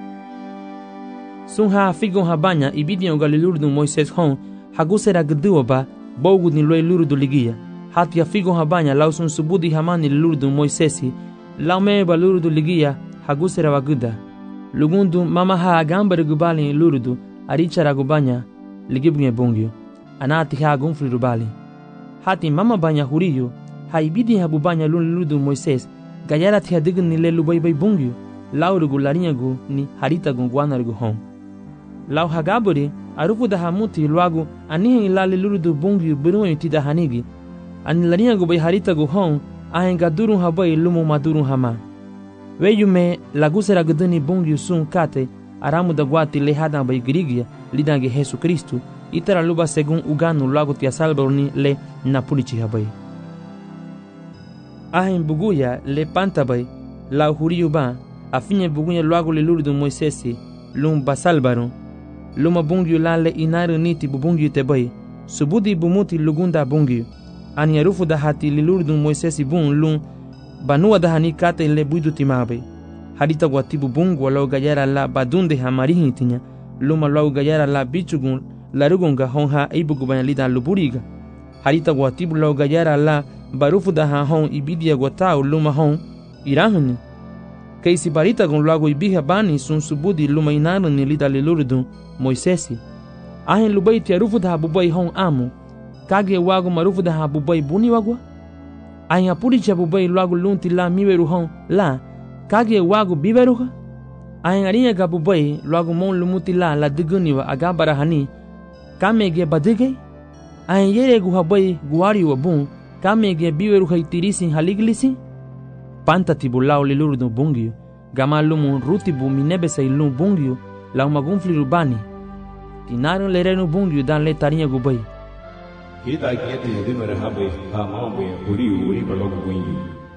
sun ha figon ha banya ibidi ongalilurdu Moises hon hagusera gduoba bogu ni loy lurdu ligia hatia figon ha banya lausun subudi hamani lurdu Moisesi laume ba lurdu ligia hagusera waguda lugundu mama ha agambare gubali lurdu arichara gubanya ligibnye bungyo anati ha gunfri rubali hati mama banya huriyo ha ibidi ha bubanya lurdu Moises gayara tia digin ni le lubai bai bungyo laurugu larinyagu ni harita gungwanargu hon lau hagaburi arufu da hamuti luagu anihi ilali lurdu bungyo biruwa tida hanigi ani larinyagu bai harita gu hon ahen gadurun habai lumu madurun hama weyume lagusera guduni bungyo sun kate aramu da guati lehada bai girigia lidange Jesu Kristu itara luba segun uganu luagu tia salbaruni le napulichi habai ahen buguya le pantabay la huriyu ba afinye buguya luagu le lurdu Moisesi lum basalbaru luma bungyu la le inaru niti bubungyu tebay subudi bumuti lugunda bungyu ani arufu da hati le lurdu Moisesi bun lum banua da hani kate le buidu timabe hadita gwatibu bungu wala gayara la badunde hamarihi tinya luma la gayara la bichugun la rugunga honha ibugu banyalida luburiga hadita gwatibu la gayara la barufu da ha hon ibidia gwatau luma hon irahuni kaisi barita gon lago ibiha bani sun subudi luma inanu ni lida lilurdu Moisesi ahen lubai tia rufu da bubai hon amu kage wago marufu da bubai buni wagwa ahen apuri cha bubai lago lunti la miweru hon la kage wago biveruha ahen arinya ga bubai lago mon lumuti la la diguni wa agabara hani kamege badige ahen yere gu habai guari wa bun kamege biweru haitirisin haliglisi panta tibulao lilurdu bungyo gamalumu rutibu minebese ilun bungyo la magunfli rubani tinaru lerenu bungyo dan le tarinya gubai kita kete dimare habe ha mambe uri uri balogu bungyo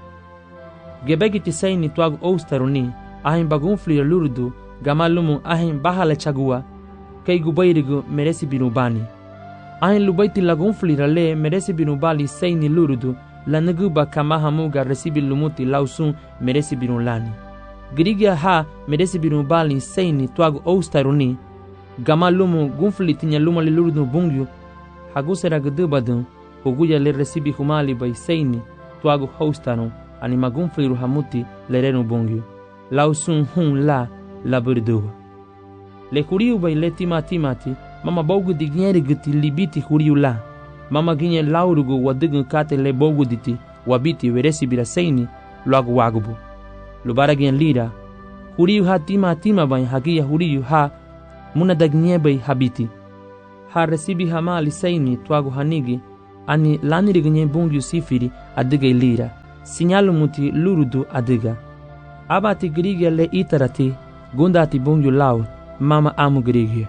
gebegi tisai ni tuagu oustaruni ahin bagunfli lurdu gamalumu ahin bahala chagua kai gubairigu meresi birubani ahin lubaiti lagunfli rale meresi birubali sei ni lurdu la naguba kama hamuga resibi lumuti lausun meresi birunlani girigia ha meresi birubali sei ni tuagu oustaruni gamalumu gunfli tinya luma li lurdu bungyu hagusera gdubadun huguya le resibi humali bai sei ni tuagu houstanu ani magunfli ruhamuti le renu bungyu lausun hun la la burduwa le huriu bai le tima timati mama bogu digneri giti libiti huriu la mama ginye laurugu wadigun kate le bogu diti wabiti weresi bira seini luagu wagubu lubara gen lira huriu ha tima tima bai hagia huriu ha muna dagnye bai habiti ha resibi hama alisaini twago hanigi ani lanirignye bungyu sifiri adiga ilira sinyalu muti lurudu adiga abati grigia le itarati gundati bungyu lau mama amu grigia.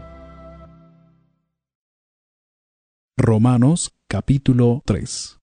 Romanos capítulo tres.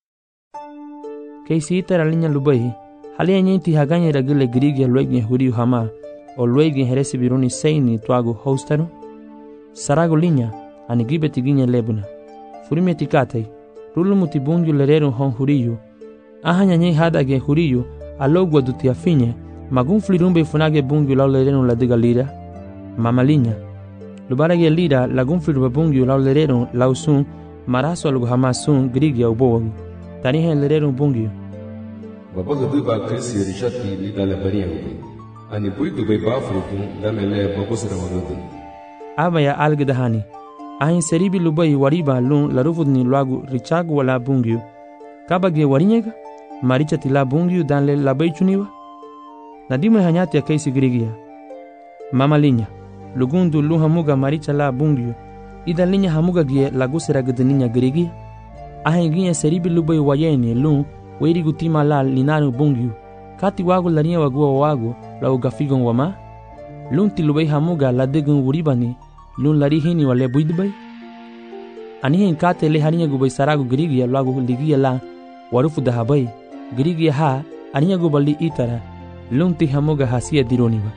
Keisi itara linya lubai halia nyenti haganye ragile grigia luegne huriu hama o luegne heresi biruni seini twago hostaru sarago linya ani gibeti ginye lebuna furime tikatai rulu muti bungyu lerero hon huriu ahanya nye hadage huriu alogwa dutia finye magun flirumbe funage bungyu lau lerero ladiga lira mama linya lubarage lira lagun flirumbe bungyu lau lerero lau sun maraso alugu hama sun grigia ubowagu tanihe lerero bungyu babaga duba krisi rishati lida labaria ubi ani buidu bai bafrutu damele babosra warudu aba ya algedahani ahin seribi lubai wariba lun larufudni luagu richagu wala bungyu kabage warinyega maricha tila bungyu danle labai chuniwa nadime hanyati ya kaisi grigia mama linya lugundu lu hamuga maricha la bungyu ida linya hamuga gie lagusera gedeninya grigia ahin gie seribi lubai wayeni lun weri gutima la linaru bungyu kati wagu larinya wagua wagu la ugafigon wama lunti lubai hamuga la degun wuribani lun lari hini wale buidbai anihin kate le harinya gubai saragu grigia lagu ligia la warufu dahabai grigia ha aninya gubali itara lunti hamuga hasia dironiwa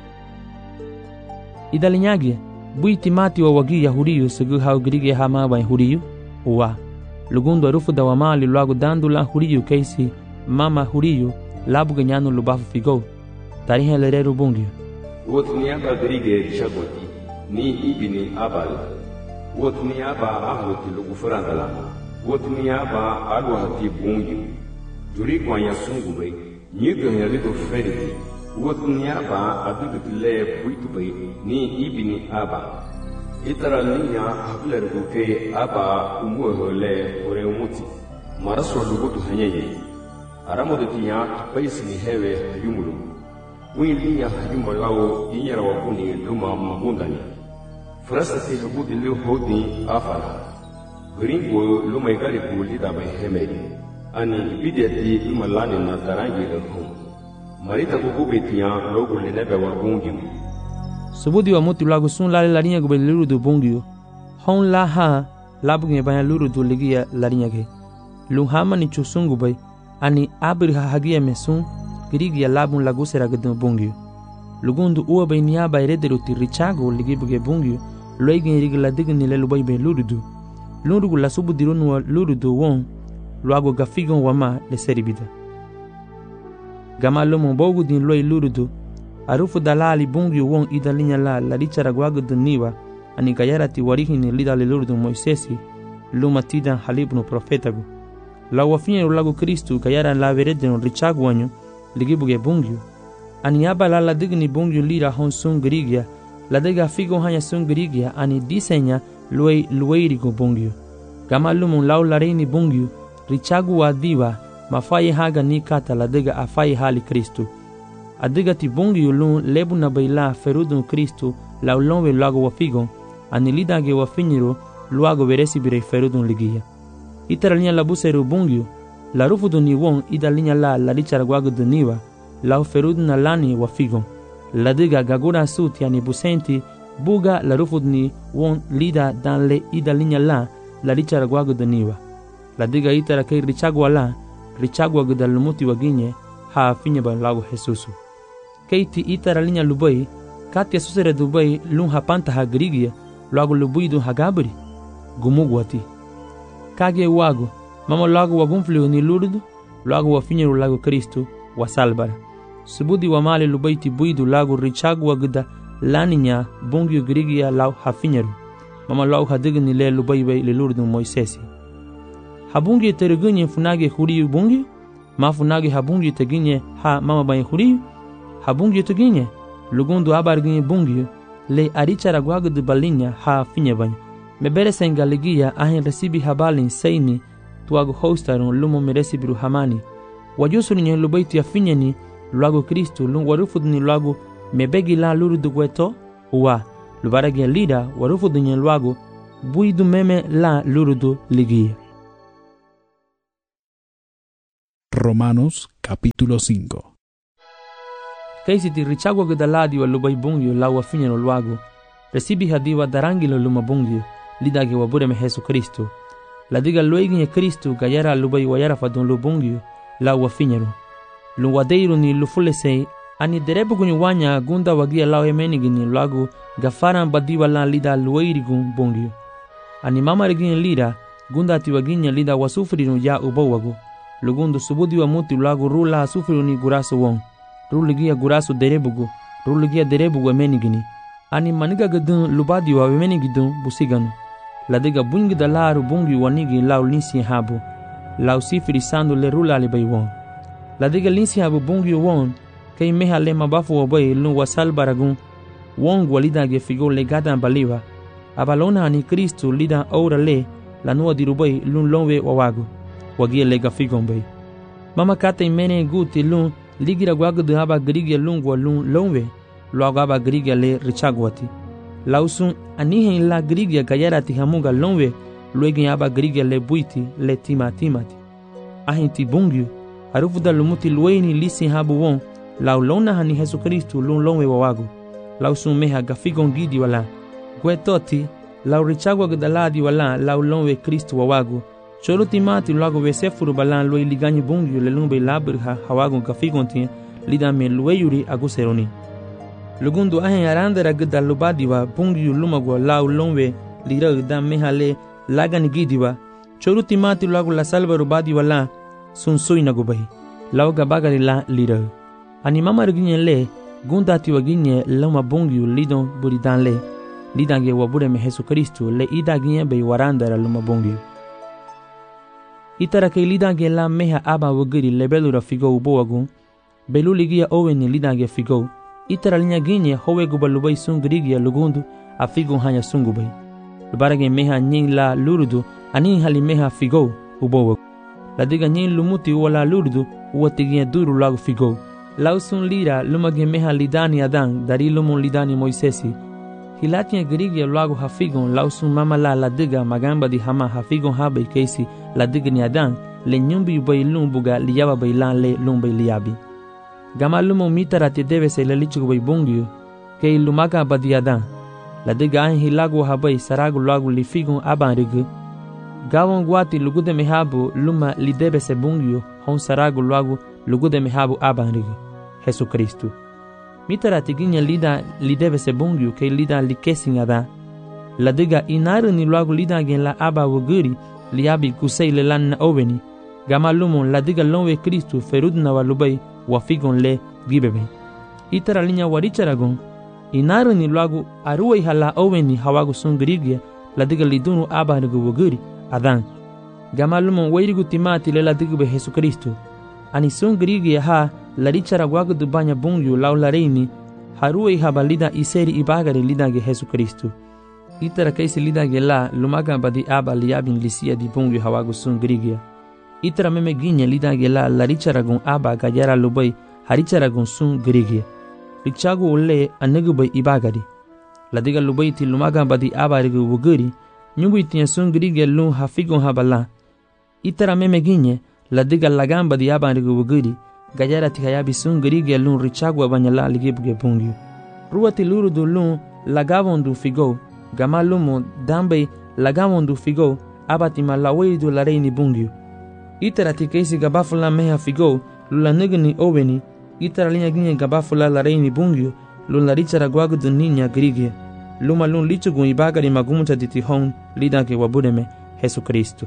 idalinyagi bui timati wa wagi yahuriyu sugu hau grigia ha ma bai huriyu wa lugundu warufu dawama li lagu dandu la huriyu kaisi mama huriyu labu ganyanu lubafu figo tarihe lereru bungyu wotniaba grige shagoti ni ibini abal wotniaba ahluti lugufurandala wotniaba alwahati bungyu juri kwanya sungube nyido herido feriti wotniaba adugutile buitube ni ibini aba itara ninya hablergu ke aba umuhole ore umuti maraso lugutu hanyeye aramodetiya paisini hewe yumulu wilinya hayumalawo inyara wakuni luma mabundani frasa te hubudi le hodi afara gringo luma igari buli da bai hemeri ani bideti imalani na tarangi le hon marita kubetiya logo le nebe wa bungi subudi wa muti lagu sun lale larinya go beliru do bungi hon la ha labuge banya luru do ligia larinya ge luhama ni chusungu bai ani abri hagia mesun grigia labun lagusera gedum bungyu lugundu uwa bai niaba erederu ti richago ligibuge bungyu loigin rigla digni le lubai be lurudu lurugu la subu dirunu lurudu won luago gafigon wama le seribida gama lomo bogu din loi lurudu arufu dalali bungyu won idalinya la la richara gwago duniwa ani gayara ti warihini lida le lurudu moisesi luma tidan halibnu profetagu la wafinye lago Kristu gayara la veredeno richago wanyu ligibuge bungyu ani aba la la digni bungyu lira hon sun grigia la dega figo hanya sun grigia ani disenya luei lueirigo bungyu gama lumun lau lareini bungyu richagu wa diva mafaye haga ni kata la dega afaye hali Kristu adiga ti bungyu lun lebu na baila ferudun Kristu lau lonwe lago wa figo ani lidage wa finyiro luago veresi birei ferudun ligia itara linya la buseru bungyu la rufu duni won ida linya la la richara gwago duniwa la ferud na lani wa figon la diga gagura sut yani busenti buga la rufu duni won lida dan le ida linya la la richara gwago duniwa la diga itara kai richagwa la richagwa gudal lumuti waginye ha finye ba lago Jesusu keiti itara linya lubai katia susere dubai lun hapanta ha grigia lago lubui dun hagabri gumugwati kage wago mama lago wa gunfliu ni lurudu lago wa finyeru lago Kristu wa salbara subudi wa mali lubaiti buidu lago richagu wa gida laninya bungyu grigia lau hafinyeru mama lau hadigni le lubaibai le lurudu moisesi habungi terugunye funage huriyu bungyu ma funage habungi teginye ha mama bai huriyu habungi teginye lugundu abarginye bungyu le arichara gwagu de balinya ha finyebai mebere sengaligia ahin resibi habalin seini tuago hostarun lumo meresi biru hamani wajusu ni lubaiti ya finyeni luago Kristu lum warufud ni luago mebegi la luru dugweto uwa lubaragi lida warufud ni luago bui du meme la lurudu ligia. Romanos capítulo cinco. Kaisi ti richagwa gudaladiwa lubai bungyo lawa finyano luago, resibi hadiwa darangilo luma bungyo, lidage wabureme Jesu Kristo. Ladiga lueginye Kristo gayara lubai wayara fadon lu bungyo, lawa finyano. Luwadeiro ni lufulese, ani derebu kunyi wanya gunda wagia lawa emenigini luago, gafaran badiwa lan lida lueirigun bungyo. Ani mama regine lida, gunda tiwaginya lida wasufrinu ya ubawago. Lugundu subudi wa muti luago rula sufriru ni guraso wong. Ruligia guraso derebugu, ruligia derebugu emenigini. Ani maniga gadun lubadi wa emenigidun busiganu. Ladiga bungi da laru bungi wanigi lau linsi habu. Lau sifiri sandu le rula alibay wong. Ladiga linsi habu bungi wong, kay meha le mabafu wabay lun wasal baragun. Wong walida ge figo le gadan baliwa. Abalona ani Kristo lida aura le, lanua dirubay lun lonwe wawagu. Wagia lega figon bay. Mama kata imene guti lun, ligira guagu de haba grigia lungwa lun lonwe, luago haba grigia le richagwati. Lausun anihe la grigia gayarati hamuga lonwe, luegi haba grigia le buiti le tima timati. Ahinti bungyu, harufuda lumuti lueni lisi habu won, lau lona hani Jesu Kristu lun lonwe wawagu. Lausun meha gafigon gidi wala. Gwe toti, lau richagwa gudaladi wala lau lonwe Kristu wawagu. Cholo timati luago wesefuru balan lue liganyi bungyu le lumbe labirha hawagon kafigontin lida me lue yuri aguseroni. Lugundu ahen arandera gida lubadiwa bungyu lumagwa lau lomwe lira gida mehale lagani gidiwa. Cholo timati luago la salva rubadiwa la sun sui nagubahi. Lau gabagari la lira. Ani mama riginye le gunda tiwa ginye loma bungyu lidon buridan le. Lidange wabure me Jesu Kristu le ida ginye be warandera loma bungyu. Itara ke lidange la meha aba wagiri lebelura figo uboagun, beluligia oweni lidange figo, itara linya ginye howe gubalubai sungrigia lugundu a figo hanya sungubai. Lubarage meha nying la lurudu anin hali meha figo uboagun. Ladiga nying lumuti wala lurudu uwatigia duru lagu figo. Lausun lira lumage meha lidani adan dari lumun lidani Moisesi. Hilatia grigia lagu hafigon lausun mama la ladiga magamba di hama hafigon habe keisi ladiga ni adan le nyumbi bay lumbuga liyaba bay lan le lumbay liyabi. Gama lumo mitara te debe se le lichugo bay bungyo ke lumaga badi adan. Ladiga an hilagu habay saragu lagu li figon aban rigu. Gawon guati lugude mehabu luma li debe se bungyo hon saragu lagu lugude mehabu aban rigu. Jesu Kristu. Mitara tiginya lida lidebe se bungyu ke lida likesin ada. Ladiga inaru ni luagu lida gen la aba wuguri liabi kusei le lan na oveni. Gama lumon ladiga lonwe Kristu ferudna walubai wafigon le gibebe. Itara linya waricharagon. Inaru ni luagu aruwe hala oveni hawagu sungrigia ladiga lidunu aba nugu wuguri adan. Gama lumon wairigu timati le ladigu be Jesu Kristu. Ani sungrigia ha larichara guagu dubanya bungyu lau lareini haruwe habalida iseri ibagare lidange Jesu Kristu. Itara kaisi lidange la lumaga badi aba liabin lisia di bungyu hawagu sungrigia. Itara meme ginye lidange la larichara gun aba gajara lubai harichara gun sungrigia. Richagu ule anegubai ibagari. Ladiga lubai ti lumaga badi aba rigu wuguri nyungu itinya sungrigia lun hafigon habala. Itara meme ginye ladiga lagamba di aba rigu wuguri gajara tikayabi sungrigia lun richagwa banyala ligibuge bungyu. Ruati lurudu lun lagavondu figo, gama lumo dambe lagavondu figo, abatima laweidu lareini bungyu. Itara tikaisi gabafula meha figo, lula nigni oweni, itara linya ginye gabafula lareini bungyu, lun larichara guagudu ninya grigia. Luma lun lichugun ibagari magumuta ditihon, lidange wabudeme Jesu Kristu.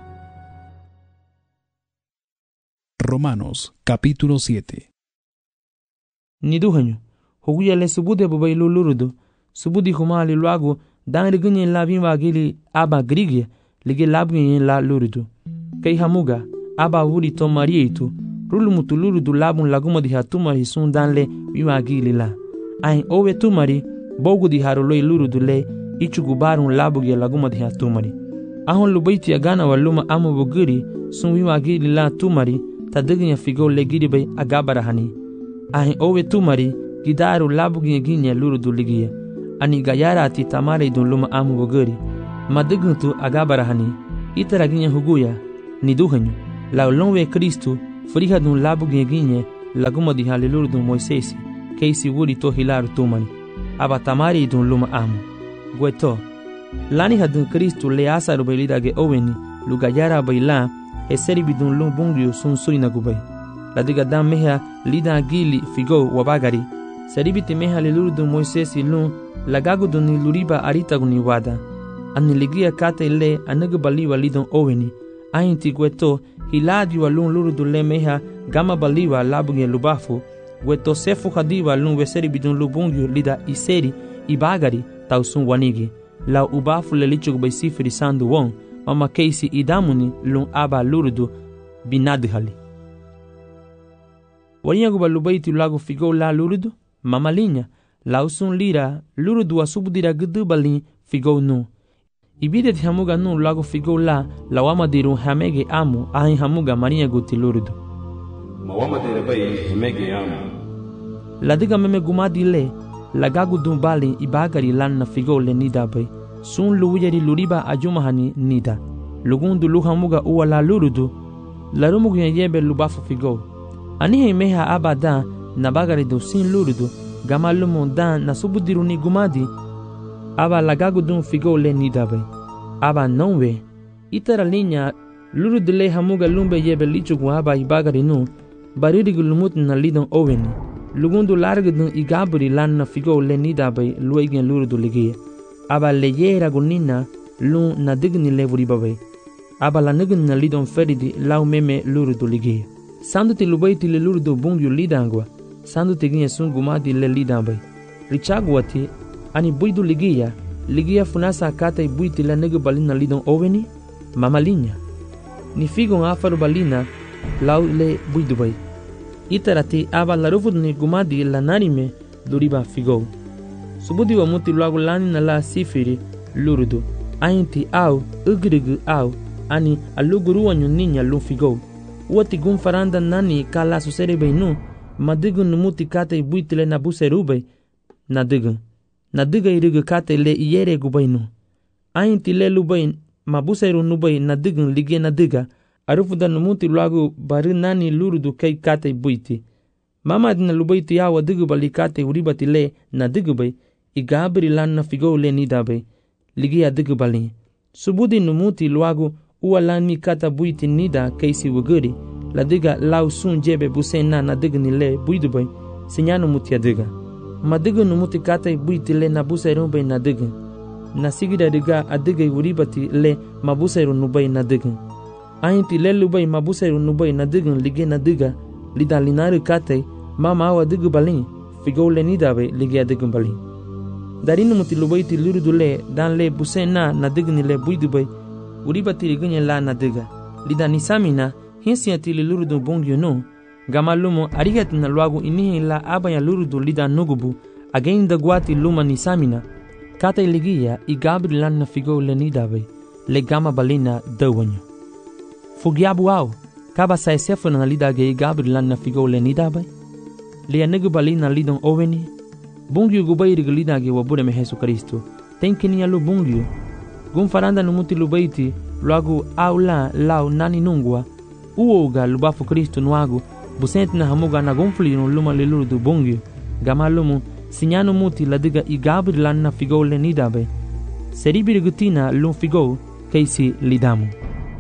Romanos capítulo siete. Niduhanyo, huguya le subude bubay lulurudu, subudi humali luagu, dan rigunye la bimba gili aba grigia, lige labgunye la lurudu. Kay hamuga, aba wuri to marietu, rulumutu lurudu labun laguma di hatumari sun dan le bimba gili la. Ahin owe tumari, bogu di haroloi lurudu le, ichugu barun labugia laguma di hatumari. Ahon lubaiti agana waluma amu buguri, sun bimba gili la tumari, tadiginya figo le giribay agabarahani. Ahin owe tumari gidaru labuginya ginya lurudu ligia. Ani gayara ati tamare dun luma amu buguri. Madiguntu agabarahani, itaraginha huguya, niduhanyu, la lonwe Cristo, friha dun labu ginye, laguma di halilur dun Moisés, keisi wuri to hilar tumani, abatamari dun luma amu. Gueto, lani hadun Cristo le asaru belida ge oweni, lugayara baila, eseri bidun lum bungyu sun surina gubay. La diga dam meha lida gili figo wabagari, seribiti meha lilur dun Moisés lum, lagagu dun luriba arita guni wada. Ani ligia kate le anaga baliwa lidon oweni, ainti gueto, hiladi wa lun luru le meha gama baliwa labunge lubafu, gueto sefu hadiwa lun weseri bidun lubungyu lida iseri, ibagari, tausun wanigi, la ubafu le lichug bay sifiri sandu won, mama keisi idamuni lun aba lurudu binadhali. Wanyagu balubaiti lagu figo la lurudu, mama linya, la usun lira, lurudu wa subudira gudu balin figo nu. Ibidet hamuga nu lagu figo la, la wama diru hamege amu, ahin hamuga maria guti lurudu. Ma wama dira bay hamege amu. La diga meme gumadi le, lagagu dun bali ibagari lan na figo le nida bay. Sun luwiyari luriba ajumahani nida. Lugundu luhamuga uwa la lurudu, la rumugu yebe lubafu figo. Anihe meha abada na bagari do sin lurudu, gama lumun dan na subudiru ni gumadi, aba lagagu dun figo le nida bay. Aba nonwe, itara linya lurudu le hamuga lumbe yebe lichugu aba ibagari nu, baririgu lumut na lidon oweni. Lugundu larga dun igaburi lan na figo le nida bay luegen lurudu ligia. Aba le yera gunina lun na digni le vuribabay. Aba la nigin na lidon feridi lau meme lurudu ligia. Sandu ti lubaiti le lurudu bungyu lidangwa, sandu ti ginye sun gumadi le lidambay. Richagwati ani buidu ligia, ligia funasa kata i buiti le nigi balina lidon oweni, mama linya. Ni figon afaru balina lau le buidu bay. Itarati aba la rufud ni gumadi la narime luriba figo. Subudi wa muti luagu lani na la sifiri lurudu. Ainti au, ugrigu au, ani aluguru wanyu ninya lun figo. Uati gun faranda nani kala susere beinu, madigun numuti kate buitile na buserube, nadigun. Nadiga irigu kate le iyere gubainu. Ainti le lubain, mabuseru nubai nadigun lige nadiga, arufuda numuti luagu bari nani lurudu kei kate buiti. Mama dina lubaiti ya wadigu bali kate uribati le nadigu bay, igabri lan na figo le nidabe, ligi adigu bali. Subudi numuti luagu uwa lan mi kata buiti nida keisi wuguri, la diga lau sun jebe busen na nadigu ni le buidu bay, sinyanu muti adiga. Madigu numuti kata buiti le na buseru bay nadigu. Na sigida diga adiga uribati le mabuseru nubay nadigu. Ainti le lubay mabuseru nubay nadigu ligi nadiga, lida linari kate, mama awa adigu bali, figo le nidabe ligi adigu bali. Darinu muti lubaiti lurudu le dan le busen na nadigni le buidu bay uribati rigunye la nadiga lida nisamina hinsiati li lurudu bongyo no gama lumo arigati na luagu inihi la abaya lurudu lida nugubu againda guati luma nisamina kata iligia igabri lan na figo le nidabay le gama balina dawanyo fugiabu au kaba sa esefu na lida ge igabri lan na figo le nidabay le anigu balina lidon oweni bungyu gubairi gilidagi wabure me Jesu Kristo. Tenkini alu bungyu. Gun faranda numuti lubaiti, luagu au la lau nani nungwa. Uoga lubafu Kristo nuagu, busenti na hamuga na gunfli no luma liludu bungyu. Gama lumu, sinyanu muti ladiga igabri lanna figo le nidabe. Seribiri gutina lum figo, keisi lidamu.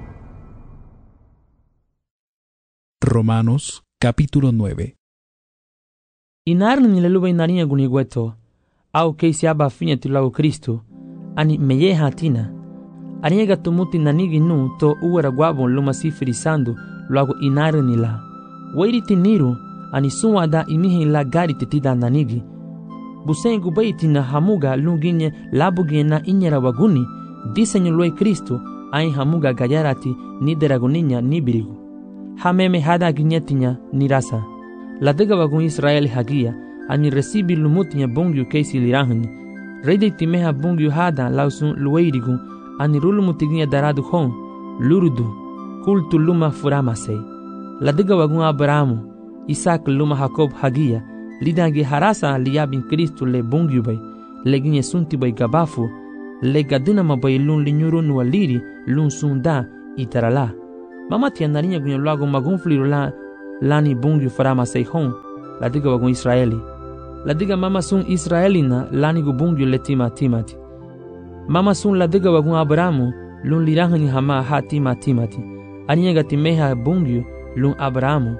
Romanos capítulo nueve. Inarni ni leluba inarinha gunigueto, au keisi aba finya tilago Kristo, ani meye hatina. Aniega tumuti nanigi nu to uwara guabon luma sifiri sandu luago inarni la. Wairi tiniru, ani suwa da imihi la gari titida nanigi. Busengu baiti na hamuga lunginye labugie na inyera waguni, disenyo lue Kristo, ai hamuga gayarati ni deraguninya nibirigu. Hameme hada ginyetinya ni rasa. La dega wagun Israel hagia, ani resibi lumutinya bungyu keisi lirahani. Rede timeha bungyu hada lausun luweirigu, ani rulumutiginya daradu hon, lurudu, kultu luma furamasei. La dega wagun Abrahamu, Isaac luma Jacob hagia, lidangi harasa liyabin Kristu le bungyu bay, leginye sunti bay gabafu, le gadina mabay lun linyuro nualiri lun sunda itarala. Mama tianarinya gunyo lago magunfliru la lani bungyu farama seihon la diga wagun Israeli. La diga mama sun Israelina lani gu bungyu letima timati. Mama sun la diga wagun Abrahamu lun lirahani hama ha tima timati. Aninya gatimeha bungyu lun Abrahamu.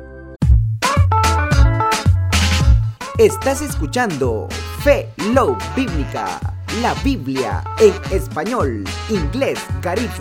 Estás escuchando Fe Love Bíblica, la Biblia en español, inglés, caribe.